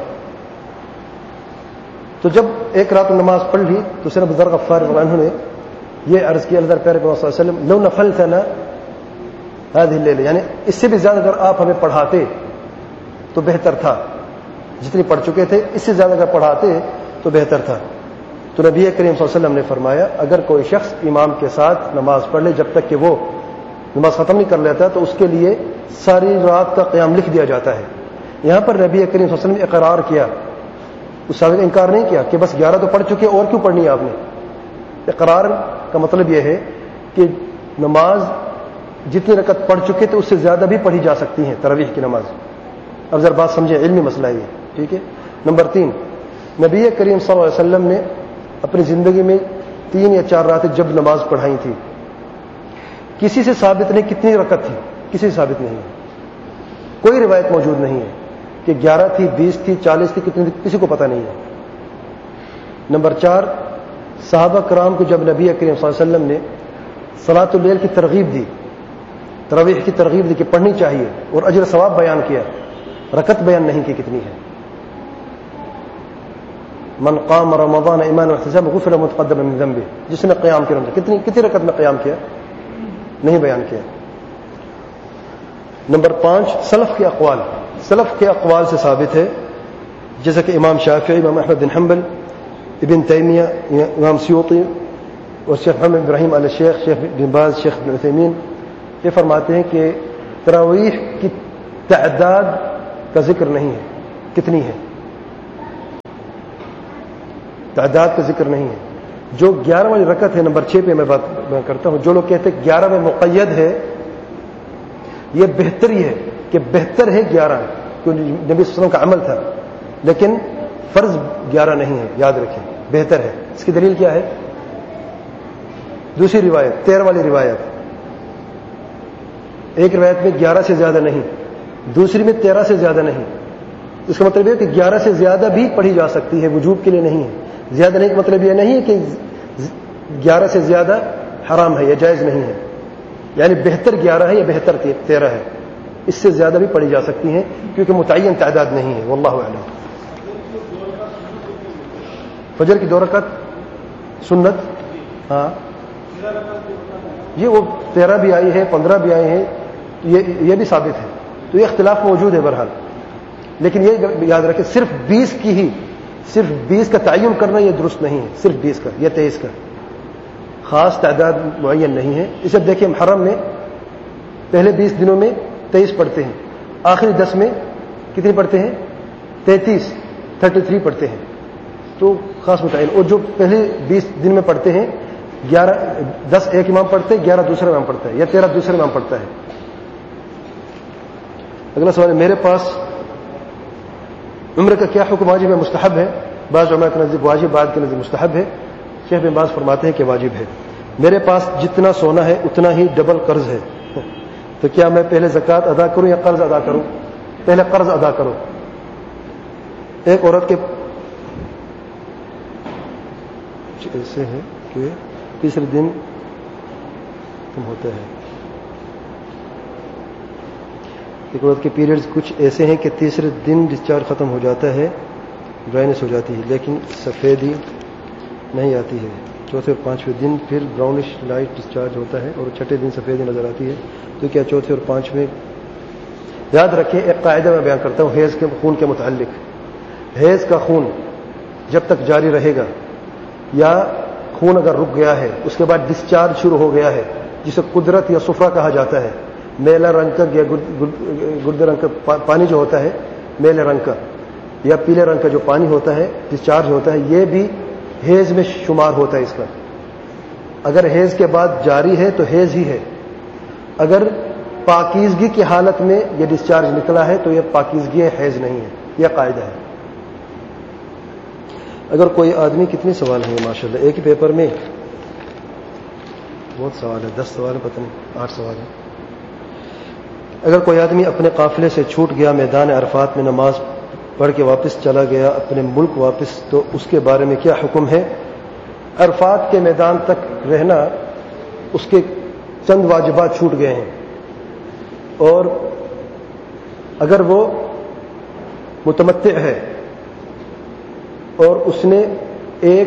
تو جب ایک رات نماز پڑھ لی تو سیدنا ابو ذر غفار رضی اللہ عنہ نے یہ عرض کیا اللہ پیارے صلی اللہ علیہ وسلم لو نفلتنا هذه الليلة، یعنی اس سے بھی زیادہ اگر آپ ہمیں پڑھاتے تو بہتر تھا. جتنی پڑھ چکے تھے اس سے زیادہ اگر پڑھاتے تو بہتر تھا. تو نبی کریم صلی اللہ علیہ وسلم نے فرمایا اگر کوئی شخص امام کے ساتھ نماز پڑھ لے جب تک کہ وہ نماز ختم نہیں کر لیتا تو اس کے لیے ساری رات کا قیام لکھ دیا جاتا ہے. یہاں پر نبی کریم صلی اللہ علیہ وسلم نے اقرار کیا، اس صحابی کا انکار نہیں کیا کہ بس 11 تو پڑھ چکے اور کیوں پڑھنی ہے آپ نے. اقرار کا مطلب یہ ہے کہ نماز جتنی رکعت پڑھ چکے تو اس سے زیادہ بھی پڑھی جا سکتی ہیں تراویح کی نماز. اب ذرا بات سمجھیں، علمی مسئلہ ہے یہ. ٹھیک ہے. نمبر 3، نبی کریم صلی اللہ علیہ وسلم نے اپنی زندگی میں 3 یا 4 راتیں جب نماز پڑھائی تھی، کسی سے ثابت نہیں کتنی رکعت تھی، کسی سے ثابت نہیں ہے، کوئی روایت موجود نہیں ہے کہ 11 تھی، 20 تھی، 40 تھی، کتنی تھی، کسی کو پتہ نہیں ہے. نمبر 4، صحابہ کرام کو جب نبی کریم صلی اللہ علیہ وسلم نے صلاۃ اللیل کی ترغیب دی، تراویح کی ترغیب دی کہ پڑھنی چاہیے اور اجر ثواب بیان کیا، رکعت بیان نہیں کی کتنی ہے. من قام رمضان ایمانا واحتسابا غفر له ما تقدم من ذنبه، جس نے قیام کیا کتنی رکعت میں قیام کیا، نہیں بیان کیا. نمبر 5، سلف کے اقوال، سلف کے اقوال سے ثابت ہے جیسا کہ امام شافعی، امام احمد بن حنبل، ابن تیمیہ، امام سیوطی اور شیخ محمد ابراہیم آل شیخ، شیخ بن باز، شیخ بن عثیمین، یہ فرماتے ہیں کہ تراویح کی تعداد کا ذکر نہیں ہے، کتنی ہے، تعداد کا ذکر نہیں ہے. جو 11 والی رکعت ہے، نمبر 6 پہ میں بات کرتا ہوں. جو لوگ کہتے ہیں 11 میں مقید ہے، یہ بہتری ہے کہ بہتر ہے 11، کیونکہ نبی صلی اللہ علیہ وسلم کا عمل تھا، لیکن فرض 11 نہیں ہے، یاد رکھیں، بہتر ہے. اس کی دلیل کیا ہے؟ دوسری روایت 13 والی روایت. ایک روایت میں 11 سے زیادہ نہیں، دوسری میں 13 سے زیادہ نہیں. اس کا مطلب یہ کہ 11 سے زیادہ بھی پڑھی جا سکتی ہے، وجوب کے لیے نہیں ہے. زیادہ نہیں کا مطلب یہ نہیں ہے کہ 11 سے زیادہ حرام ہے یا جائز نہیں ہے، یعنی بہتر 11 ہے یا بہتر 13 ہے. اس سے زیادہ بھی پڑھی جا سکتی ہیں کیونکہ متعین تعداد نہیں ہے. واللہ اعلم. فجر کی 2 رکعت سنت، ہاں یہ وہ 13 بھی آئی ہے، 15 بھی آئی ہیں، یہ بھی ثابت ہے. تو یہ اختلاف موجود ہے بہرحال. لیکن یہ یاد رکھیں صرف 20 کا تعین کرنا یہ درست نہیں ہے. صرف 20 کا یا 23 کا، خاص تعداد معین نہیں ہے. اسے دیکھیں محرم میں پہلے 20 دنوں میں 23 پڑھتے ہیں، آخری 10 میں کتنی پڑھتے ہیں؟ 33 پڑھتے ہیں. تو خاص متعین. اور جو پہلے 20 دن میں پڑھتے ہیں 10 ایک امام پڑھتے ہیں، 11 دوسرا امام پڑھتا ہے، یا 13 دوسرا امام پڑھتا ہے. اگلا سوال ہے میرے پاس عمرہ کا کیا حکم؟ واجب ہے مستحب ہے؟ بعض علماء کے نزدیک واجب، بعض کے نزدیک مستحب ہے. شیخ بن باز فرماتے ہیں کہ واجب ہے. میرے پاس جتنا سونا ہے اتنا ہی ڈبل قرض ہے، تو کیا میں پہلے زکوٰۃ ادا کروں یا قرض ادا کروں؟ پہلے قرض ادا کرو. ایک عورت کے ایسے ہے کہ تیسرے دن ختم ہوتا ہے. ایک عورت کے پیریڈز کچھ ایسے ہیں کہ تیسرے دن ڈسچارج ختم ہو جاتا ہے، ڈرائنس ہو جاتی ہے، لیکن سفیدی نہیں آتی ہے. چوتھے اور 5ویں دن پھر براؤنش لائٹ ڈسچارج ہوتا ہے اور چھٹے دن سفیدی نظر آتی ہے. تو کیا چوتھے اور 5ویں؟ یاد رکھیں ایک قاعدہ میں بیان کرتا ہوں حیض کے خون کے متعلق. حیض کا خون جب تک جاری رہے گا، یا خون اگر رک گیا ہے اس کے بعد ڈسچارج شروع ہو گیا ہے، جسے قدرت یا صفرا کہا جاتا ہے، میلا رنگ کا یا گردے رنگ کا پانی جو ہوتا ہے، میلے رنگ کا یا پیلے رنگ کا جو پانی ہوتا ہے ڈسچارج ہوتا ہے، یہ بھی حیض میں شمار ہوتا ہے اس کا. اگر حیض کے بعد جاری ہے تو حیض ہی ہے. اگر پاکیزگی کی حالت میں یہ ڈسچارج نکلا ہے تو یہ پاکیزگی حیض نہیں ہے. یہ قاعدہ ہے. اگر کوئی آدمی، کتنے سوال ہیں ماشاءاللہ ایک ہی پیپر میں؟ بہت سوال ہے، 10 سوال ہے، پتہ نہیں 8 سوال ہے. اگر کوئی آدمی اپنے قافلے سے چھوٹ گیا، میدان عرفات میں نماز پڑھ کے واپس چلا گیا اپنے ملک واپس، تو اس کے بارے میں کیا حکم ہے؟ عرفات کے میدان تک رہنا، اس کے چند واجبات چھوٹ گئے ہیں، اور اگر وہ متمتع ہے اور اس نے ایک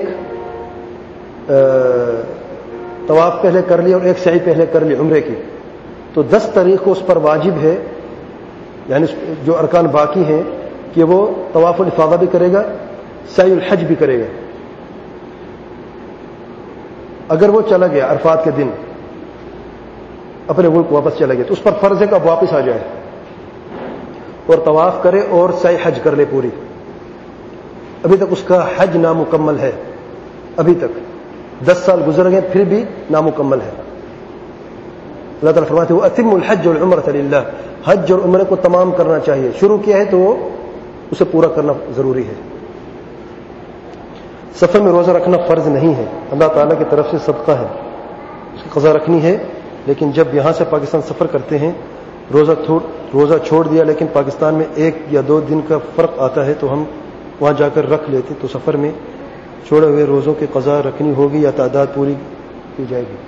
طواف پہلے کر لی اور ایک سعی پہلے کر لی عمرے کی، تو 10 تاریخ کو اس پر واجب ہے، یعنی جو ارکان باقی ہیں، کہ وہ طواف الافاضہ بھی کرے گا، سعی الحج بھی کرے گا. اگر وہ چلا گیا عرفات کے دن اپنے ملک واپس چلا گیا تو اس پر فرض ہے کہ اب واپس آ جائے اور طواف کرے اور سعی حج کر لے پوری. ابھی تک اس کا حج نامکمل ہے، ابھی تک 10 سال گزر گئے پھر بھی نامکمل ہے. اللہ تعالیٰ فرماتے ہیں وَأَتِمُّ الْحَجَّ وَالْعُمْرَةَ لِلَّهِ، حج اور عمرے کو تمام کرنا چاہیے. شروع کیا ہے تو اسے پورا کرنا ضروری ہے. سفر میں روزہ رکھنا فرض نہیں ہے، اللہ تعالیٰ کی طرف سے صدقہ ہے، اس کی قضا رکھنی ہے. لیکن جب یہاں سے پاکستان سفر کرتے ہیں، روزہ چھوڑ دیا لیکن پاکستان میں 1 یا 2 دن کا فرق آتا ہے تو ہم وہاں جا کر رکھ لیتے، تو سفر میں چھوڑے ہوئے روزوں کی قضا رکھنی ہوگی یا تعداد پوری کی جائے گی؟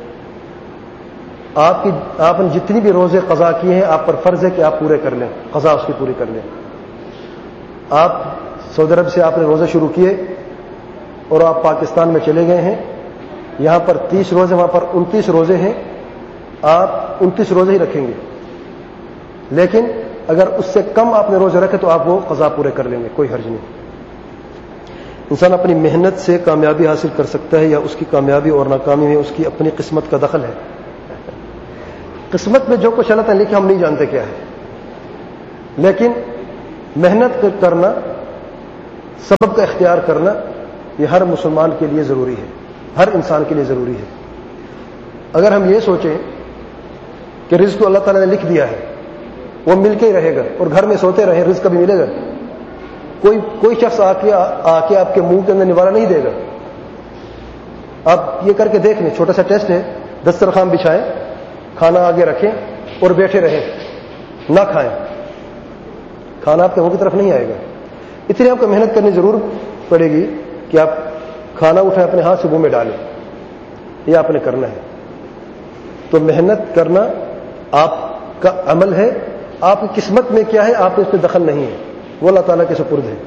آپ نے جتنی بھی روزے قضا کیے ہیں آپ پر فرض ہے کہ آپ پورے کر لیں، قضا اس کی پوری کر لیں. آپ سعودی عرب سے آپ نے روزے شروع کیے اور آپ پاکستان میں چلے گئے ہیں، یہاں پر 30 روزے، وہاں پر 29 روزے ہیں، آپ 29 روزے ہی رکھیں گے. لیکن اگر اس سے کم آپ نے روزے رکھے تو آپ وہ قضا پورے کر لیں گے، کوئی حرج نہیں. انسان اپنی محنت سے کامیابی حاصل کر سکتا ہے یا اس کی کامیابی اور ناکامی میں اس کی اپنی قسمت کا دخل ہے؟ قسمت میں جو کچھ اللہ تعالیٰ نے لکھا ہم نہیں جانتے کیا ہے، لیکن محنت کرنا، سبب کا اختیار کرنا، یہ ہر مسلمان کے لیے ضروری ہے، ہر انسان کے لیے ضروری ہے۔ اگر ہم یہ سوچیں کہ رزق تو اللہ تعالیٰ نے لکھ دیا ہے، وہ مل کے ہی رہے گا، اور گھر میں سوتے رہیں رزق کبھی ملے گا؟ کوئی شخص آ کے آپ کے منہ کے اندر نوارا نہیں دے گا۔ آپ یہ کر کے دیکھ لیں، چھوٹا سا ٹیسٹ ہے، دسترخوان بچھائیں، کھانا آگے رکھیں اور بیٹھے رہیں، نہ کھائیں، کھانا آپ کے منہ کی طرف نہیں آئے گا۔ اس لیے آپ کو محنت کرنی ضرور پڑے گی کہ آپ کھانا اٹھائیں، اپنے ہاتھ سے منہ میں ڈالیں، یہ آپ نے کرنا ہے۔ تو محنت کرنا آپ کا عمل ہے، آپ کی قسمت میں کیا ہے آپ اس پہ دخل نہیں ہے، وہ اللہ تعالیٰ کے سپرد ہے۔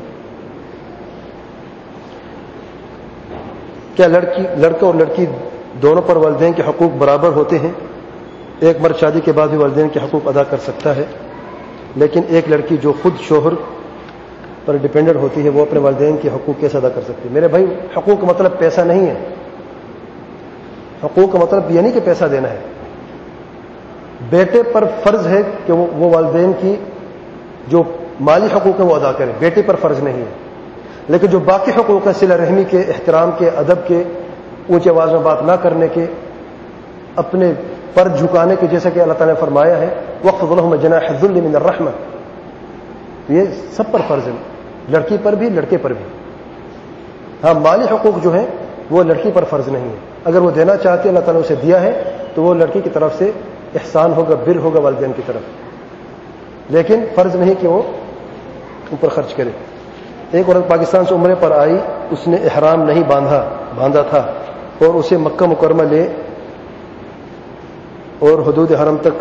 کیا لڑکا اور لڑکی دونوں پر والدین کے حقوق برابر ہوتے ہیں؟ ایک مرد شادی کے بعد بھی والدین کے حقوق ادا کر سکتا ہے، لیکن ایک لڑکی جو خود شوہر پر ڈیپینڈنٹ ہوتی ہے وہ اپنے والدین کے حقوق کیسے ادا کر سکتی ہے؟ میرے بھائی، حقوق کا مطلب پیسہ نہیں ہے، حقوق کا مطلب یہ نہیں کہ پیسہ دینا ہے۔ بیٹے پر فرض ہے کہ وہ والدین کی جو مالی حقوق ہیں وہ ادا کرے، بیٹے پر فرض نہیں ہے، لیکن جو باقی حقوق ہیں، صلہ رحمی کے، احترام کے، ادب کے، اونچی آواز میں بات نہ کرنے کے، اپنے پر جھکانے کے، جیسا کہ اللہ تعالیٰ نے فرمایا ہے وَاخْفِضْ لَهُمَ جَنَاحَ الذُّلِّ مِنَ الرَّحْمَةِ، یہ سب پر فرض ہے، لڑکی پر بھی لڑکے پر بھی۔ ہاں، مالی حقوق جو ہیں وہ لڑکی پر فرض نہیں ہے، اگر وہ دینا چاہتی ہے اللہ تعالیٰ نے اسے دیا ہے تو وہ لڑکی کی طرف سے احسان ہوگا، بر ہوگا والدین کی طرف، لیکن فرض نہیں کہ وہ اوپر خرچ کرے۔ ایک عورت پاکستان سے عمرے پر آئی، اس نے احرام نہیں باندھا تھا، اور اسے مکہ مکرمہ لے اور حدود حرم تک،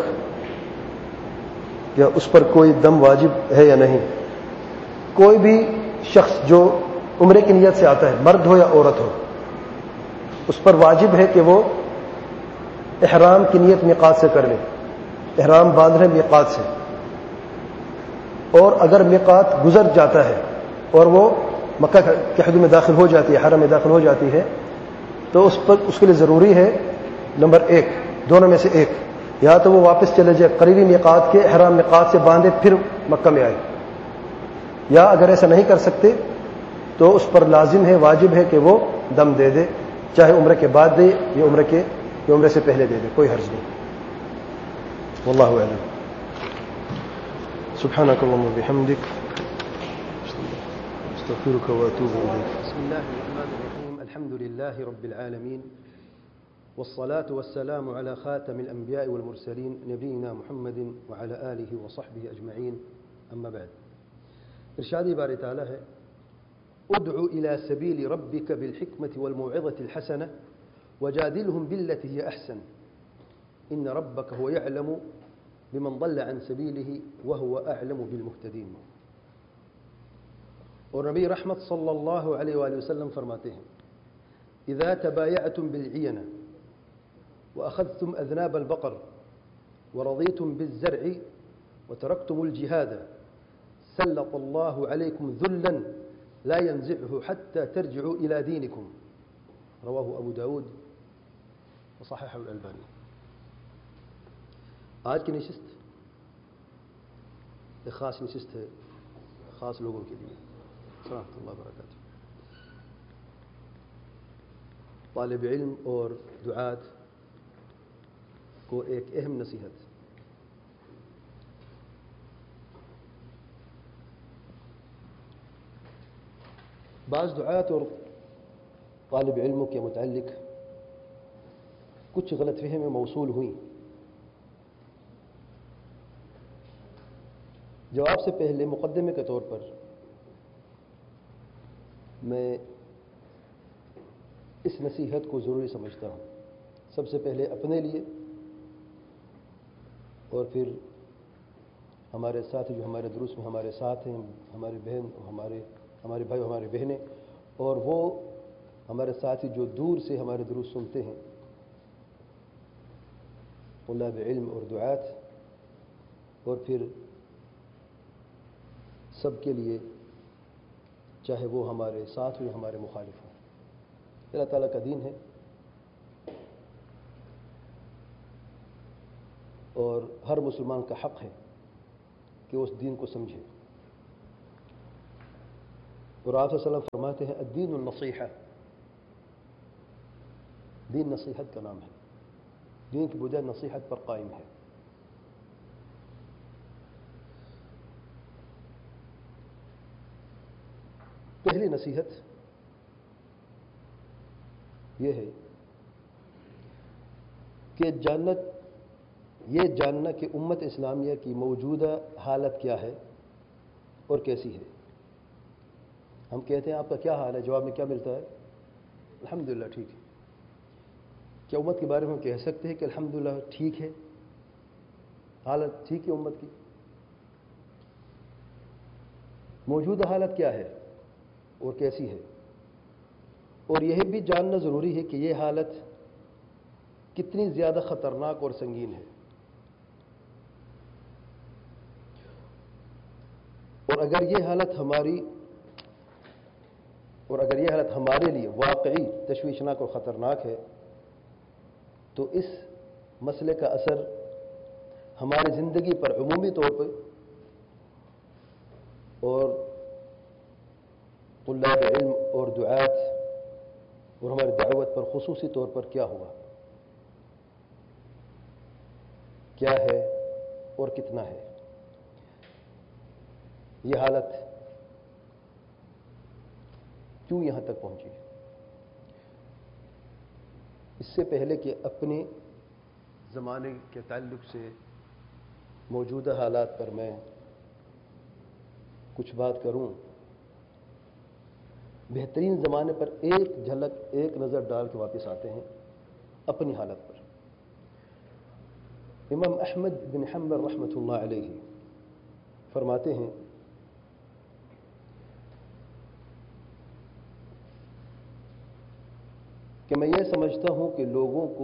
یا اس پر کوئی دم واجب ہے یا نہیں؟ کوئی بھی شخص جو عمرے کی نیت سے آتا ہے، مرد ہو یا عورت ہو، اس پر واجب ہے کہ وہ احرام کی نیت میقات سے کر لے، احرام باندھ لے میقات سے، اور اگر میقات گزر جاتا ہے اور وہ مکہ کے حدود میں داخل ہو جاتی ہے، حرم میں داخل ہو جاتی ہے، تو اس کے لیے ضروری ہے نمبر 1، دونوں میں سے ایک، یا تو وہ واپس چلے جائے قریبی میقات کے، احرام میقات سے باندھے پھر مکہ میں آئے، یا اگر ایسا نہیں کر سکتے تو اس پر لازم ہے، واجب ہے کہ وہ دم دے دے، چاہے عمرے کے بعد دے یا عمرے سے پہلے دے دے، کوئی حرج نہیں۔ واللہ اعلم۔ سبحانک اللہم وبحمدک، استغفرک واتوب الیک۔ بسم اللہ الرحمن الرحیم، الحمد للہ رب العالمین، والصلاة والسلام على خاتم الأنبياء والمرسلين نبينا محمد وعلى آله وصحبه أجمعين، أما بعد۔ ارشادی باری تعالی ہے ادع إلى سبيل ربك بالحكمة والموعظة الحسنة وجادلهم بالتي هي أحسن إن ربك هو يعلم بمن ضل عن سبيله وهو أعلم بالمهتدين۔ اور نبی رحمت صلی اللہ علیہ وآلہ وسلم فرماتے ہیں اذا تبايعتم بالعینة وأخذتم أذناب البقر ورضيتم بالزرع وتركتم الجهاد سلط الله عليكم ذلا لا ينزعه حتى ترجعوا إلى دينكم، رواه ابو داود وصححه الألباني۔ آج کی نشست ایک خاص نشست ہے، خاص لوگوں کے لیے۔ ورحمۃ اللہ وبرکاتہ۔ طالب علم اور دعات کو ایک اہم نصیحت، بعض دعات اور طالب علموں کے متعلق کچھ غلط فہمیاں موصول ہوئیں۔ جواب سے پہلے مقدمے کے طور پر میں اس نصیحت کو ضروری سمجھتا ہوں، سب سے پہلے اپنے لیے، اور پھر ہمارے ساتھی جو ہمارے دروس میں ہمارے ساتھ ہیں، ہمارے بہن، ہمارے بھائی، ہماری بہنیں، اور وہ ہمارے ساتھی جو دور سے ہمارے دروس سنتے ہیں، طلاب علم اور دعات، اور پھر سب کے لیے، چاہے وہ ہمارے ساتھ ہو یا ہمارے مخالف ہوں۔ اللہ تعالیٰ کا دین ہے، اور ہر مسلمان کا حق ہے کہ اس دین کو سمجھے. اور آپ صلی اللہ علیہ وسلم فرماتے ہیں الدین النصیحہ، دین نصیحت کا نام ہے، دین کی بنیاد نصیحت پر قائم ہے. پہلی نصیحت یہ ہے کہ یہ جاننا کہ امت اسلامیہ کی موجودہ حالت کیا ہے اور کیسی ہے. ہم کہتے ہیں آپ کا کیا حال ہے، جواب میں کیا ملتا ہے؟ الحمدللہ ٹھیک ہے. کیا امت کے بارے میں ہم کہہ سکتے ہیں کہ الحمدللہ ٹھیک ہے، حالت ٹھیک ہے امت کی؟ موجودہ حالت کیا ہے اور کیسی ہے، اور یہ بھی جاننا ضروری ہے کہ یہ حالت کتنی زیادہ خطرناک اور سنگین ہے. اور اگر یہ حالت ہمارے لیے واقعی تشویشناک اور خطرناک ہے تو اس مسئلے کا اثر ہماری زندگی پر عمومی طور پر اور طلاب علم اور دعات اور ہماری دعوت پر خصوصی طور پر کیا ہوا، کیا ہے اور کتنا ہے. یہ حالت کیوں یہاں تک پہنچی؟ اس سے پہلے کہ اپنے زمانے کے تعلق سے موجودہ حالات پر میں کچھ بات کروں، بہترین زمانے پر ایک جھلک، ایک نظر ڈال کے واپس آتے ہیں اپنی حالت پر. امام احمد بن حنبل رحمۃ اللہ علیہ فرماتے ہیں کہ میں یہ سمجھتا ہوں کہ لوگوں کو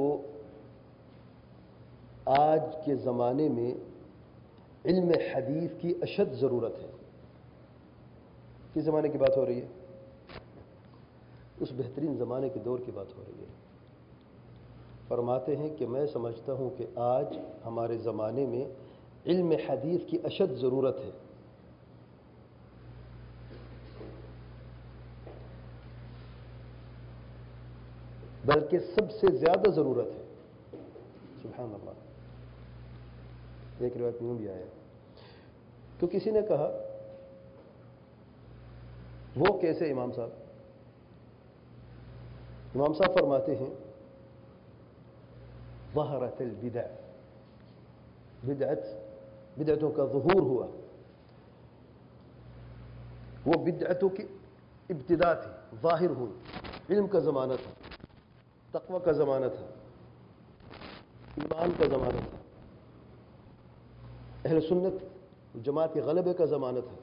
آج کے زمانے میں علم حدیث کی اشد ضرورت ہے. کس زمانے کی بات ہو رہی ہے؟ اس بہترین زمانے کے دور کی بات ہو رہی ہے. فرماتے ہیں کہ میں سمجھتا ہوں کہ آج ہمارے زمانے میں علم حدیث کی اشد ضرورت ہے. بلکہ سب سے زیادہ ضرورت ہے. سبحان اللہ. ایک روایت میں بھی آیا تو کسی نے کہا وہ کیسے امام صاحب؟ امام صاحب فرماتے ہیں ظہرت البدع، بدعتوں کا ظہور ہوا. وہ بدعتوں کی ابتدا تھی، ظاہر ہوئی. علم کا زمانہ تھا، تقوی کا زمانہ تھا، ایمان کا زمانہ تھا، اہل سنت جماعت کے غلبے کا زمانہ تھا.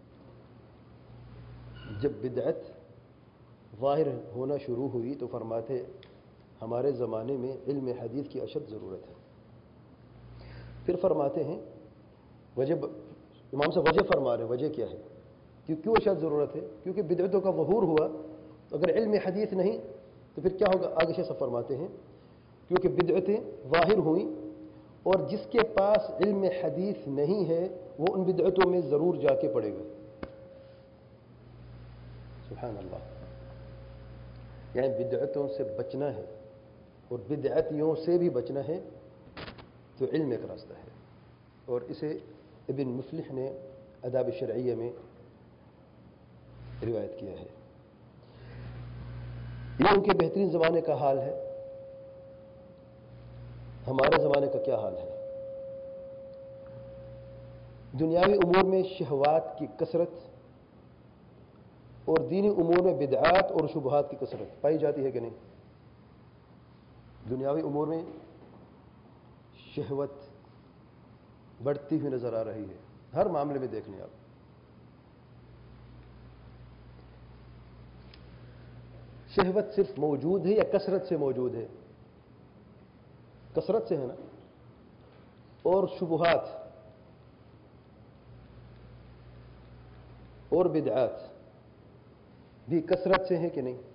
جب بدعت ظاہر ہونا شروع ہوئی تو فرماتے ہمارے زمانے میں علم حدیث کی اشد ضرورت ہے. پھر فرماتے ہیں وجہ، امام صاحب وجہ فرما رہے ہیں، وجہ کیا ہے، کیوں اشد ضرورت ہے؟ کیونکہ بدعتوں کا ظہور ہوا. تو اگر علم حدیث نہیں تو پھر کیا ہوگا؟ آگے سے فرماتے ہیں کیونکہ بدعتیں ظاہر ہوئیں اور جس کے پاس علم حدیث نہیں ہے وہ ان بدعتوں میں ضرور جا کے پڑے گا. سبحان اللہ. یعنی بدعتوں سے بچنا ہے اور بدعتیوں سے بھی بچنا ہے تو علم ایک راستہ ہے. اور اسے ابن مفلح نے آداب شرعیہ میں روایت کیا ہے. یہ ان کے بہترین زمانے کا حال ہے. ہمارے زمانے کا کیا حال ہے؟ دنیاوی امور میں شہوات کی کثرت اور دینی امور میں بدعات اور شبہات کی کثرت پائی جاتی ہے کہ نہیں؟ دنیاوی امور میں شہوت بڑھتی ہوئی نظر آ رہی ہے. ہر معاملے میں دیکھ لیں آپ. شہوت صرف موجود ہے یا کثرت سے موجود ہے؟ کثرت سے ہے نا. اور شبہات اور بدعات بھی کثرت سے ہیں کہ نہیں؟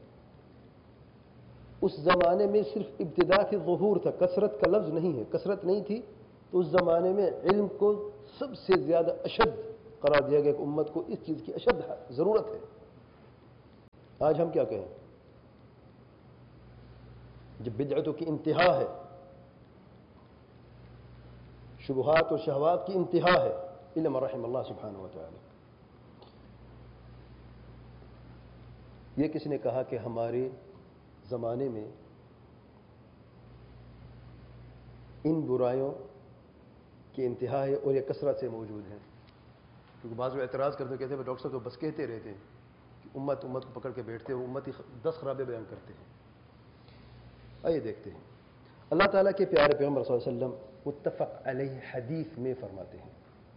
اس زمانے میں صرف ابتدا سے ظہور تھا، کثرت کا لفظ نہیں ہے. کثرت نہیں تھی تو اس زمانے میں علم کو سب سے زیادہ اشد قرار دیا گیا کہ امت کو اس چیز کی اشد ضرورت ہے. آج ہم کیا کہیں؟ جب بدعتوں کی انتہا ہے، شبہات اور شہوات کی انتہا ہے، علم رحم اللہ سبحانہ و تعالی. یہ کس نے کہا کہ ہمارے زمانے میں ان برائیوں کی انتہا ہے اور یہ کثرت سے موجود ہیں؟ کیونکہ بعض لوگ اعتراض کرتے کہتے ہیں ڈاکٹر صاحب تو بس کہتے رہتے ہیں کہ امت کو پکڑ کے بیٹھتے ہیں، امت ہی 10 خرابے بیان کرتے ہیں. آئیے دیکھتے ہیں. اللہ تعالیٰ کے پیارے پیغمبر صلی اللہ علیہ وسلم متفق علیہ حدیث میں فرماتے ہیں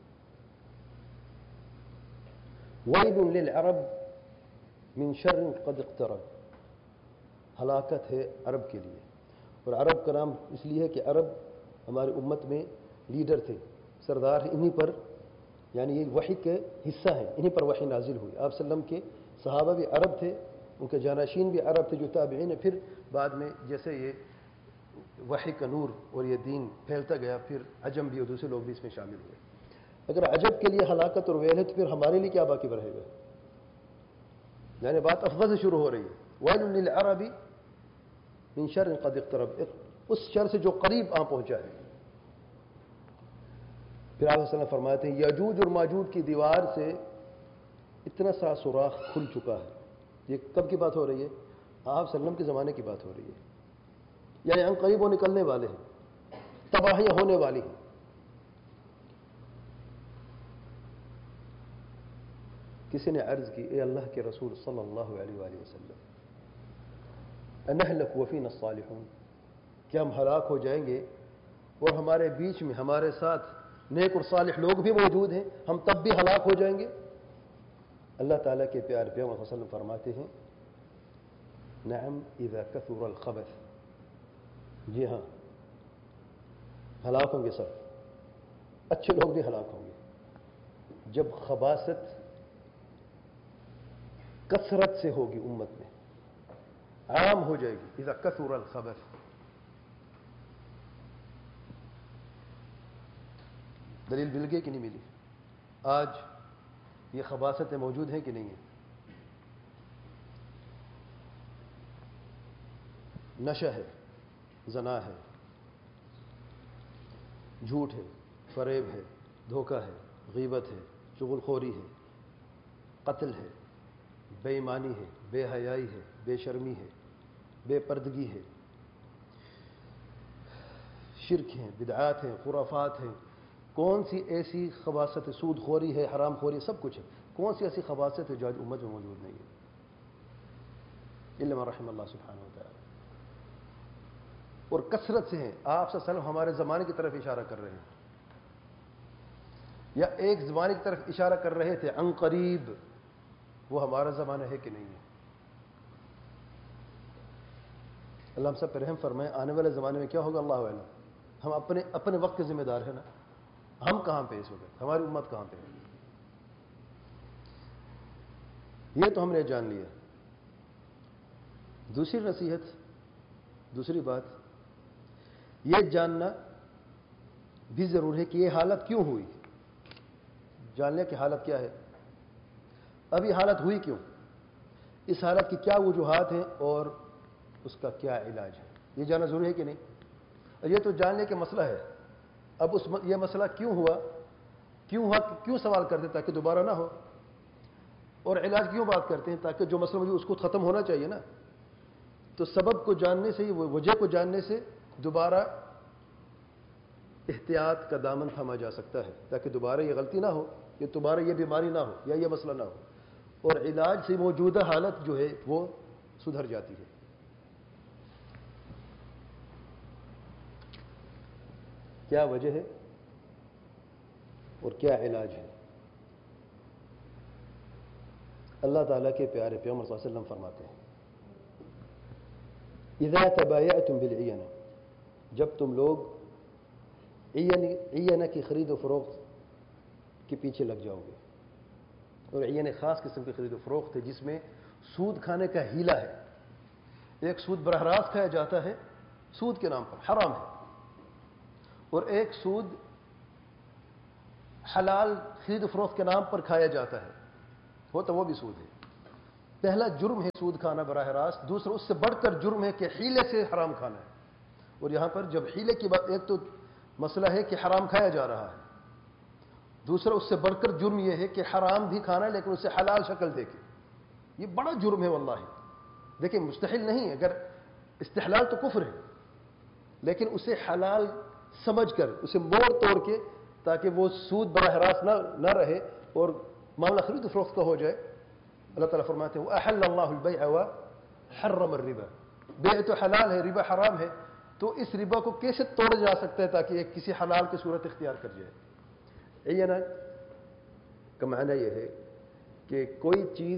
وَيْلٌ لِلْعَرَبِ مِنْ شَرٍ قَدْ اقْتَرَبَ. ہلاکت ہے عرب کے لیے. اور عرب کا نام اس لیے ہے کہ عرب ہماری امت میں لیڈر تھے، سردار ہیں. انہی پر یعنی یہ وحی کے حصہ ہیں، انہی پر وحی نازل ہوئی. آپ صلی اللہ علیہ وسلم کے صحابہ بھی عرب تھے، ان کے جانشین بھی عرب تھے جو تابعین ہیں. پھر بعد میں جیسے یہ وحی کا نور اور یہ دین پھیلتا گیا، پھر عجم بھی اور دوسرے لوگ بھی اس میں شامل ہوئے. اگر عجب کے لیے ہلاکت اور ویل ہے تو پھر ہمارے لیے کیا باقی رہے گا؟ یعنی بات افضل سے شروع ہو رہی ہے. وَيْلٌ لِلْعَرَبِ مِنْ شَرٍ قَدْ اقْتَرَبَ. اس شر سے جو قریب آ پہنچا ہے. پھر آپ صلی اللہ علیہ وسلم فرماتے ہیں یاجوج اور ماجوج کی دیوار سے اتنا سا سوراخ کھل چکا ہے. یہ کب کی بات ہو رہی ہے؟ آپ صلی اللہ علیہ وسلم کے زمانے کی بات ہو رہی ہے. یعنی ہم قریب وہ نکلنے والے ہیں، تباہیاں ہونے والی ہیں. کسی نے عرض کی اے اللہ کے رسول صلی اللہ علیہ وآلہ وسلم انہلک وفینا الصالحون، کیا ہم ہلاک ہو جائیں گے اور ہمارے بیچ میں ہمارے ساتھ نیک اور صالح لوگ بھی موجود ہیں، ہم تب بھی ہلاک ہو جائیں گے؟ اللہ تعالیٰ کے پیارے پیغمبر صلی اللہ علیہ وسلم فرماتے ہیں نعم اذا کثر الخبث. جی ہاں، ہلاک ہوں گے سب، اچھے لوگ بھی ہلاک ہوں گے جب خباثت کثرت سے ہوگی، امت میں عام ہو جائے گی. اذا کثر الخبث. دلیل مل گئی کہ نہیں ملی؟ آج یہ خباثتیں موجود ہیں کہ نہیں ہیں؟ نشہ ہے، زنا ہے، جھوٹ ہے، فریب ہے، دھوکہ ہے، غیبت ہے، چغل خوری ہے، قتل ہے، بے ایمانی ہے، بے حیائی ہے، بے شرمی ہے، بے پردگی ہے، شرک ہیں، بدعات ہیں، خرافات ہیں. کون سی ایسی خباثت ہے؟ سود خوری ہے، حرام خوری ہے، سب کچھ ہے. کون سی ایسی خباثت ہے جو آج امت میں موجود نہیں ہے؟ الا من رحم اللہ سبحانہ و تعالی. اور کثرت سے ہیں. آپ صلی اللہ علیہ وسلم ہمارے زمانے کی طرف اشارہ کر رہے ہیں، یا ایک زمانے کی طرف اشارہ کر رہے تھے عن قریب. وہ ہمارا زمانہ ہے کہ نہیں ہے؟ اللہ ہم سب پر رحم فرمائے. آنے والے زمانے میں کیا ہوگا اللہ اعلم. ہم اپنے وقت کے ذمہ دار ہیں نا. ہم کہاں پہ اس وقت، ہماری امت کہاں پہ ہے؟ یہ تو ہم نے جان لیا. دوسری نصیحت، دوسری بات یہ جاننا بھی ضرور ہے کہ یہ حالت کیوں ہوئی. جان لیں کہ حالت کیا ہے، اب یہ حالت ہوئی کیوں، اس حالت کی کیا وجوہات ہیں اور اس کا کیا علاج ہے. یہ جاننا ضروری ہے کہ نہیں؟ یہ تو جان لیں کہ مسئلہ ہے. اب یہ مسئلہ کیوں ہوا، کیوں سوال کرتے ہیں؟ تاکہ دوبارہ نہ ہو. اور علاج کیوں بات کرتے ہیں؟ تاکہ جو مسئلہ مجھے اس کو ختم ہونا چاہیے نا. تو سبب کو جاننے سے، وجہ کو جاننے سے دوبارہ احتیاط کا دامن تھاما جا سکتا ہے، تاکہ دوبارہ یہ غلطی نہ ہو، کہ دوبارہ یہ بیماری نہ ہو یا یہ مسئلہ نہ ہو. اور علاج سے موجودہ حالت جو ہے وہ سدھر جاتی ہے. کیا وجہ ہے اور کیا علاج ہے؟ اللہ تعالیٰ کے پیارے پیغمبر صلی اللہ علیہ وسلم فرماتے ہیں اذا تبایعتم بالعینہ، جب تم لوگ عینہ کی خرید و فروخت کے پیچھے لگ جاؤ گے. اور عینہ خاص قسم کی خرید و فروخت ہے جس میں سود کھانے کا ہیلا ہے. ایک سود براہ راست کھایا جاتا ہے سود کے نام پر، حرام ہے. اور ایک سود حلال خرید و فروخت کے نام پر کھایا جاتا ہے، وہ بھی سود ہے۔ پہلا جرم ہے سود کھانا براہ راست، دوسرا اس سے بڑھ کر جرم ہے کہ حیلے سے حرام کھانا ہے۔ اور یہاں پر جب حیلے کی بات، ایک تو مسئلہ ہے کہ حرام کھایا جا رہا ہے، دوسرا اس سے بڑھ کر جرم یہ ہے کہ حرام بھی کھانا ہے لیکن اسے حلال شکل دے کے، یہ بڑا جرم ہے واللہ۔ دیکھیں مستحل نہیں ہے، اگر استحلال تو کفر ہے، لیکن اسے حلال سمجھ کر اسے موڑ توڑ کے تاکہ وہ سود براہ راست نہ رہے اور معاملہ خرید و فروخت کا ہو جائے۔ اللہ تعالیٰ فرماتے ہیں وَأَحَلَّ اللَّهُ الْبَيْعَ وَحَرَّمَ الرِّبَا، بیع تو حلال ہے، ربا حرام ہے، تو اس ربا کو کیسے توڑا جا سکتا ہے تاکہ ایک کسی حلال کی صورت اختیار کر جائے؟ عینہ کا معنی یہ ہے کہ کوئی چیز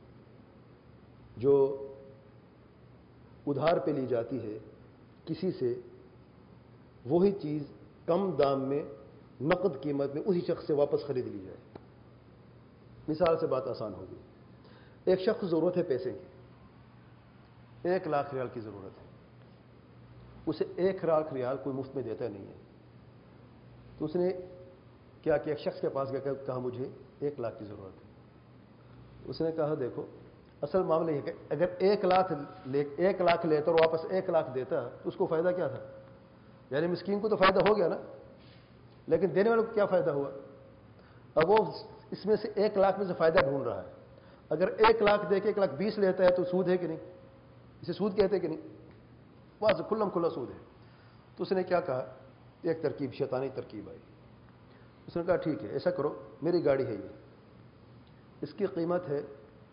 جو ادھار پہ لی جاتی ہے کسی سے، وہی چیز کم دام میں نقد قیمت میں اسی شخص سے واپس خرید لی جائے۔ مثال سے بات آسان ہوگی، ایک شخص کو ضرورت ہے پیسے کی، 1,00,000 ریال کی ضرورت ہے، اسے 1,00,000 ریال کوئی مفت میں دیتا نہیں ہے، تو اس نے کیا کہ ایک شخص کے پاس گیا، کہا مجھے 1,00,000 کی ضرورت ہے۔ اس نے کہا دیکھو اصل معاملہ یہ کہ اگر 1,00,000 لیتا اور واپس 1,00,000 دیتا تو اس کو فائدہ کیا تھا؟ یعنی مسکین کو تو فائدہ ہو گیا نا، لیکن دینے والوں کو کیا فائدہ ہوا؟ اب وہ اس میں سے 1,00,000 میں سے فائدہ ڈھونڈ رہا ہے۔ اگر 1,00,000 دے کے 1,20,000 لیتا ہے تو سود ہے کہ نہیں؟ اسے سود کہتے کہ نہیں؟ وہاں سے کھلا سود ہے۔ تو اس نے کیا کہا، ایک ترکیب، شیطانی ترکیب آئی۔ اس نے کہا ٹھیک ہے ایسا کرو، میری گاڑی ہے یہ، اس کی قیمت ہے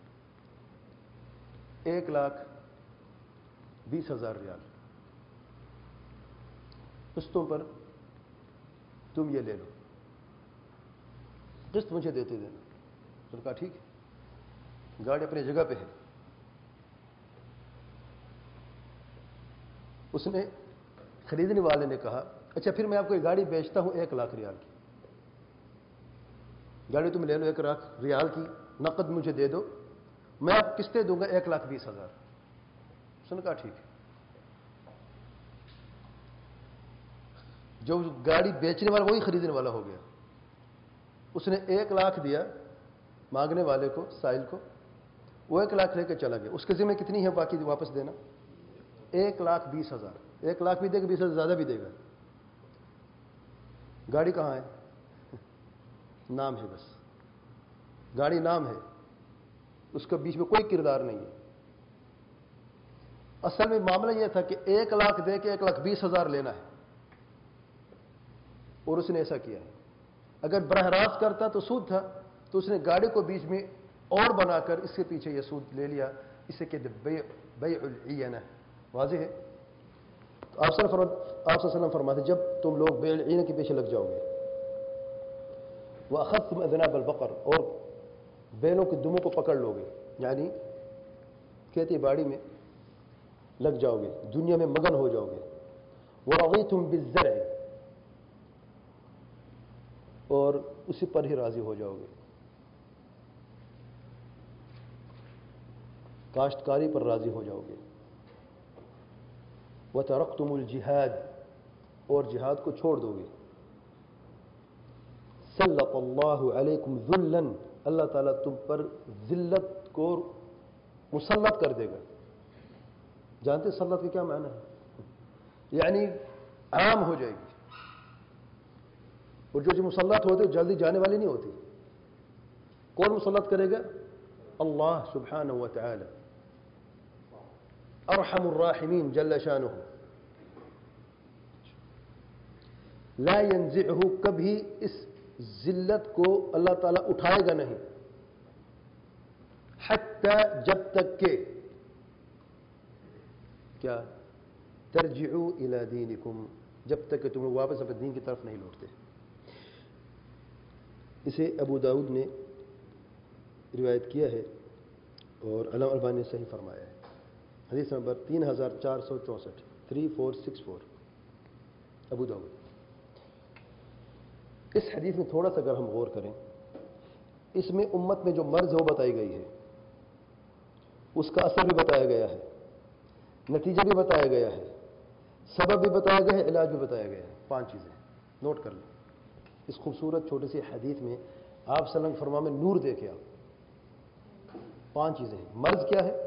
1,20,000 ریال، قسطوں پر تم یہ لے لو، قسط مجھے دیتے دینا۔ اس نے کہا ٹھیک ہے، گاڑی اپنی جگہ پہ ہے۔ اس نے خریدنے والے نے کہا اچھا پھر میں آپ کو یہ گاڑی بیچتا ہوں 1,00,000 ریال کی، گاڑی تم لے لو 1,00,000 ریال کی، نقد مجھے دے دو، میں آپ قسطیں دوں گا 1,20,000۔ اس نے کہا ٹھیک ہے۔ جو گاڑی بیچنے والا وہی خریدنے والا ہو گیا، اس نے 1,00,000 دیا مانگنے والے کو، سائل کو، وہ 1,00,000 لے کے چلا گیا۔ اس کے ذمہ کتنی ہے باقی واپس دینا؟ 1,20,000۔ 1,00,000 بھی دے گا، 20,000 زیادہ بھی دے گا۔ گاڑی کہاں ہے؟ نام ہے بس، گاڑی نام ہے، اس کے بیچ میں کوئی کردار نہیں ہے۔ اصل میں معاملہ یہ تھا کہ 1,00,000 دے کے 1,20,000 لینا ہے، اور اس نے ایسا کیا ہے۔ اگر براہ راست کرتا تو سود تھا، تو اس نے گاڑی کو بیچ میں اور بنا کر اس کے پیچھے یہ سود لے لیا، اسے کہتے بیع العینہ۔ واضح ہے؟ تو آپ صلی اللہ علیہ وسلم فرماتے جب تم لوگ بیع العینہ کے پیچھے لگ جاؤ گے، وَأَخَذْتُمْ أَذْنَابَ الْبَقَرِ، اور بیلوں کے دموں کو پکڑ لو گے، یعنی کھیتی باڑی میں لگ جاؤ گے، دنیا میں مگن ہو جاؤ گے، وَرَضِيتُمْ بِالزَّرْعِ، اور اسی پر ہی راضی ہو جاؤ گے، کاشتکاری پر راضی ہو جاؤ گے، وَتَرَكْتُمُ الْجِهَادِ، اور جہاد کو چھوڑ دو گے، سَلَّطَ اللَّهُ عَلَيْكُمْ ذُلًّا، اللہ تعالیٰ تم پر ذلت کو مسلط کر دے گا۔ جانتے سلط کا کیا معنی ہے؟ یعنی عام ہو جائے گی، اور جو مسلط ہوتے جلدی جانے والی نہیں ہوتی۔ کون مسلط کرے گا؟ اللہ سبحانہ و تعالی، ارحم الراحمین جل شانہ، لا ينزعہ، کبھی اس ذلت کو اللہ تعالیٰ اٹھائے گا نہیں، حتی، جب تک کہ کیا، ترجعوا الی دینکم، جب تک کہ تم لوگ واپس اپنے دین کی طرف نہیں لوٹتے۔ اسے ابو داؤد نے روایت کیا ہے اور علامہ البانی نے صحیح فرمایا ہے۔ حدیث نمبر 3464، 3464، ابو داؤد۔ اس حدیث میں تھوڑا سا اگر ہم غور کریں، اس میں امت میں جو مرض ہے وہ بتائی گئی ہے، اس کا اثر بھی بتایا گیا ہے، نتیجہ بھی بتایا گیا ہے، سبب بھی بتایا گیا ہے، علاج بھی بتایا گیا ہے۔ 5 چیزیں نوٹ کر لیں اس خوبصورت چھوٹی سی حدیث میں آپ صلی اللہ علیہ وسلم فرما میں نور دیکھے آپ 5 چیزیں ہیں. مرض کیا ہے؟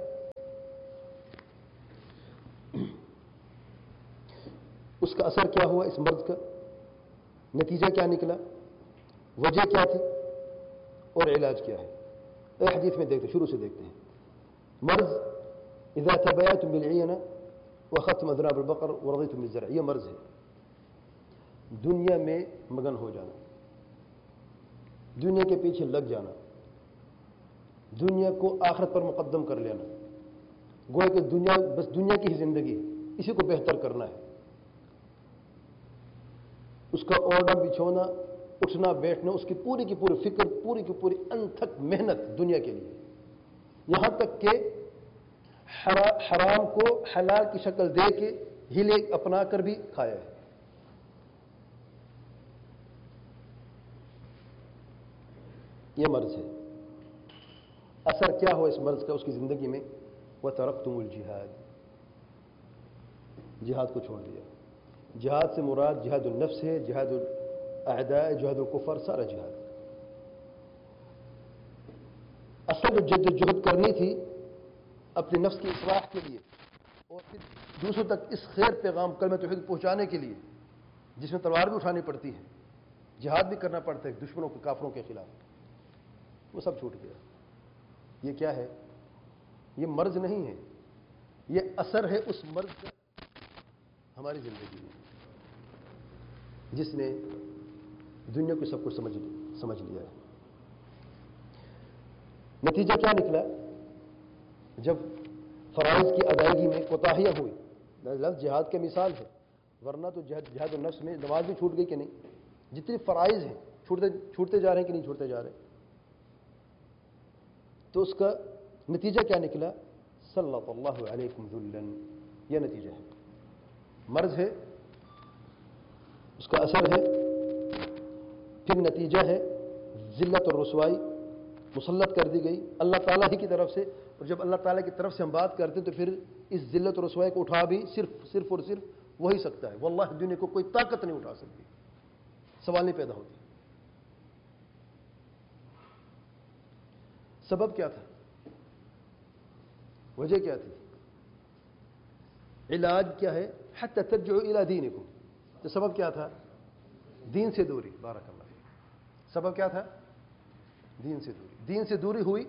اس کا اثر کیا ہوا اس مرض کا؟ نتیجہ کیا نکلا؟ وجہ کیا تھی؟ اور علاج کیا ہے؟ ایک حدیث میں دیکھتے شروع سے دیکھتے ہیں. مرض اذا تبایتم بالعین واخذتم اذناب البقر ورضیتم بالزرع، یہ مرض ہے. دنیا میں مگن ہو جانا، دنیا کے پیچھے لگ جانا، دنیا کو آخرت پر مقدم کر لینا، گویا کہ دنیا بس دنیا کی ہی زندگی ہے، اسی کو بہتر کرنا ہے. اس کا اوڑھنا بچھونا، اٹھنا بیٹھنا، اس کی پوری فکر، پوری کی پوری انتھک محنت دنیا کے لیے، یہاں تک کہ حرام کو حلال کی شکل دے کے ہیلے اپنا کر بھی کھایا ہے. یہ مرض ہے. اثر کیا ہو اس مرض کا اس کی زندگی میں؟ وَتَرَكْتُمُ الْجِهَادِ، جہاد کو چھوڑ دیا. جہاد سے مراد جہاد النفس ہے، جہاد الاعداء، جہاد الکفر، سارا جہاد. اصل جد و جہد کرنی تھی اپنے نفس کی اصلاح کے لیے اور پھر دوسروں تک اس خیر پیغام کلمہ توحید پہنچانے کے لیے، جس میں تلوار بھی اٹھانی پڑتی ہے، جہاد بھی کرنا پڑتا ہے دشمنوں کے، کافروں کے خلاف، وہ سب چھوٹ گیا. یہ کیا ہے؟ یہ مرض نہیں ہے، یہ اثر ہے اس مرض کا ہماری زندگی میں، جس نے دنیا کو سب کچھ سمجھ لیا ہے. نتیجہ کیا نکلا؟ جب فرائض کی ادائیگی میں کوتاہیاں ہوئی، لفظ جہاد کی مثال ہے، ورنہ تو جہاد النفس میں نماز بھی چھوٹ گئی کہ نہیں؟ جتنے فرائض ہیں چھوٹتے جا رہے ہیں کہ نہیں چھوٹتے جا رہے؟ تو اس کا نتیجہ کیا نکلا؟ سلط اللہ علیکم ذلن، یہ نتیجہ ہے. مرض ہے، اس کا اثر ہے، پھر نتیجہ ہے ذلت اور رسوائی مسلط کر دی گئی اللہ تعالیٰ ہی کی طرف سے. اور جب اللہ تعالیٰ کی طرف سے ہم بات کرتے ہیں تو پھر اس ذلت اور رسوائی کو اٹھا بھی صرف اور صرف وہی سکتا ہے. واللہ دنیا کو کوئی طاقت نہیں اٹھا سکتی. سوال نہیں پیدا ہوتی. سبب کیا تھا؟ وجہ کیا تھی؟ علاج کیا ہے؟ حتی ترجعوا الی دینکم. تو سبب کیا تھا؟ دین سے دوری. بارک اللہ فیک. سبب کیا تھا؟ دین سے دوری. دین سے دوری ہوئی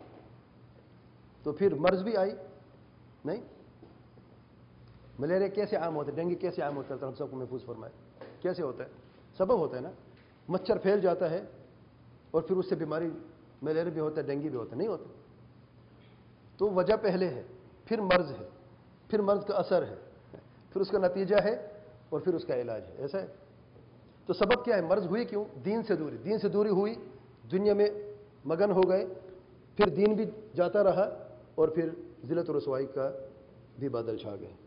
تو پھر مرض بھی آئی. نہیں، ملیریا کیسے عام ہوتا ہے؟ ڈینگی کیسے عام ہوتا ہے؟ ہم سب کو محفوظ فرمائے. کیسے ہوتا ہے؟ سبب ہوتا ہے نا، مچھر پھیل جاتا ہے اور پھر اس سے بیماری، ملیریا بھی ہوتا ہے، ڈینگی بھی ہوتا ہے. نہیں ہوتا. تو وجہ پہلے ہے، پھر مرض ہے، پھر مرض کا اثر ہے، پھر اس کا نتیجہ ہے اور پھر اس کا علاج ہے. ایسا ہے. تو سبب کیا ہے؟ مرض ہوئی کیوں؟ دین سے دوری. دین سے دوری ہوئی، دنیا میں مگن ہو گئے، پھر دین بھی جاتا رہا اور پھر ذلت و رسوائی کا بھی بادل چھا گئے.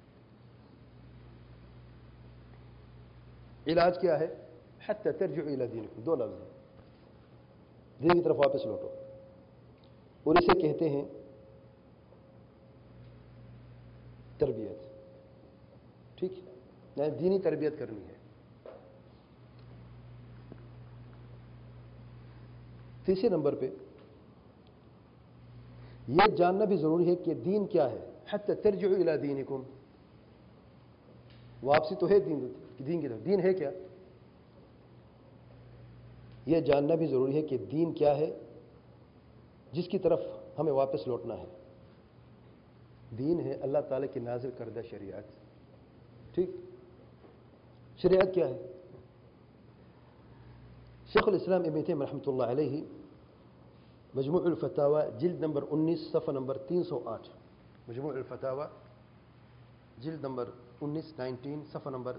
علاج کیا ہے؟ حتی ترجعوا الی دینکم. 2 لفظ ہیں. دین کی طرف واپس لوٹو. اور اسے کہتے ہیں تربیت. ٹھیک ہے، یعنی دینی تربیت کرنی ہے. تیسرے نمبر پہ یہ جاننا بھی ضروری ہے کہ دین کیا ہے. حتی ترجعوا الی دینکم، واپسی تو ہے دین کی طرف. دین ہے کیا؟ یہ جاننا بھی ضروری ہے کہ دین کیا ہے جس کی طرف ہمیں واپس لوٹنا ہے. دین ہے اللہ تعالیٰ کی نازل کردہ شریعت. ٹھیک، شریعت کیا ہے؟ شیخ الاسلام ابن تیمیہ رحمۃ اللہ علیہ مجموع الفتاوی جلد نمبر 19 صفحہ نمبر 308. مجموع الفتاوی جلد نمبر 19 صفحہ نمبر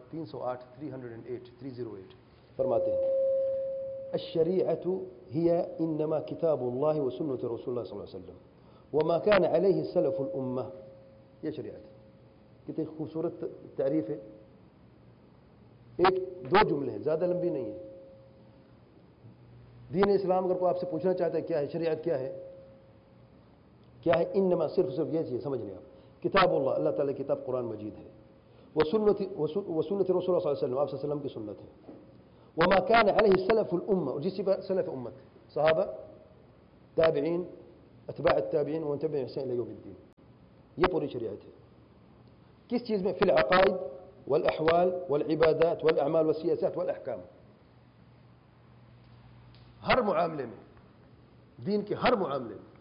308 فرماتے ہیں: الشریعۃ ہی انما کتاب اللہ و سنت رسول اللہ صلی اللہ علیہ وسلم وما كان علیہ سلف الامہ. یہ شریعت ہے. کتنی خوبصورت تعریف ہے. 1-2 جملے ہیں، زیادہ لمبی نہیں ہے. دین اسلام اگر کوئی آپ سے پوچھنا چاہتا ہے کیا ہے، شریعت کیا ہے، کیا ہے؟ انما صرف یہ چیز سمجھ لیں آپ. کتاب اللہ، اللہ تعالیٰ کی کتاب قرآن مجید ہے. وسنت رسول اللہ صلی اللہ علیہ وسلم، آپ صلی اللہ علیہ وسلم کی سنت ہے. وما كان عليه سلف الامه، اور جس پر سلف امت صحابہ، تابعین، اتباع التابعین ومن تبعهم بإحسان الى يوم الدین، یہ پوری شریعت ہے. کس چیز میں؟ فی العقائد والاحوال والعبادات والاعمال والسیاسات والاحکام. ہر معاملے میں، دین کے ہر معاملے میں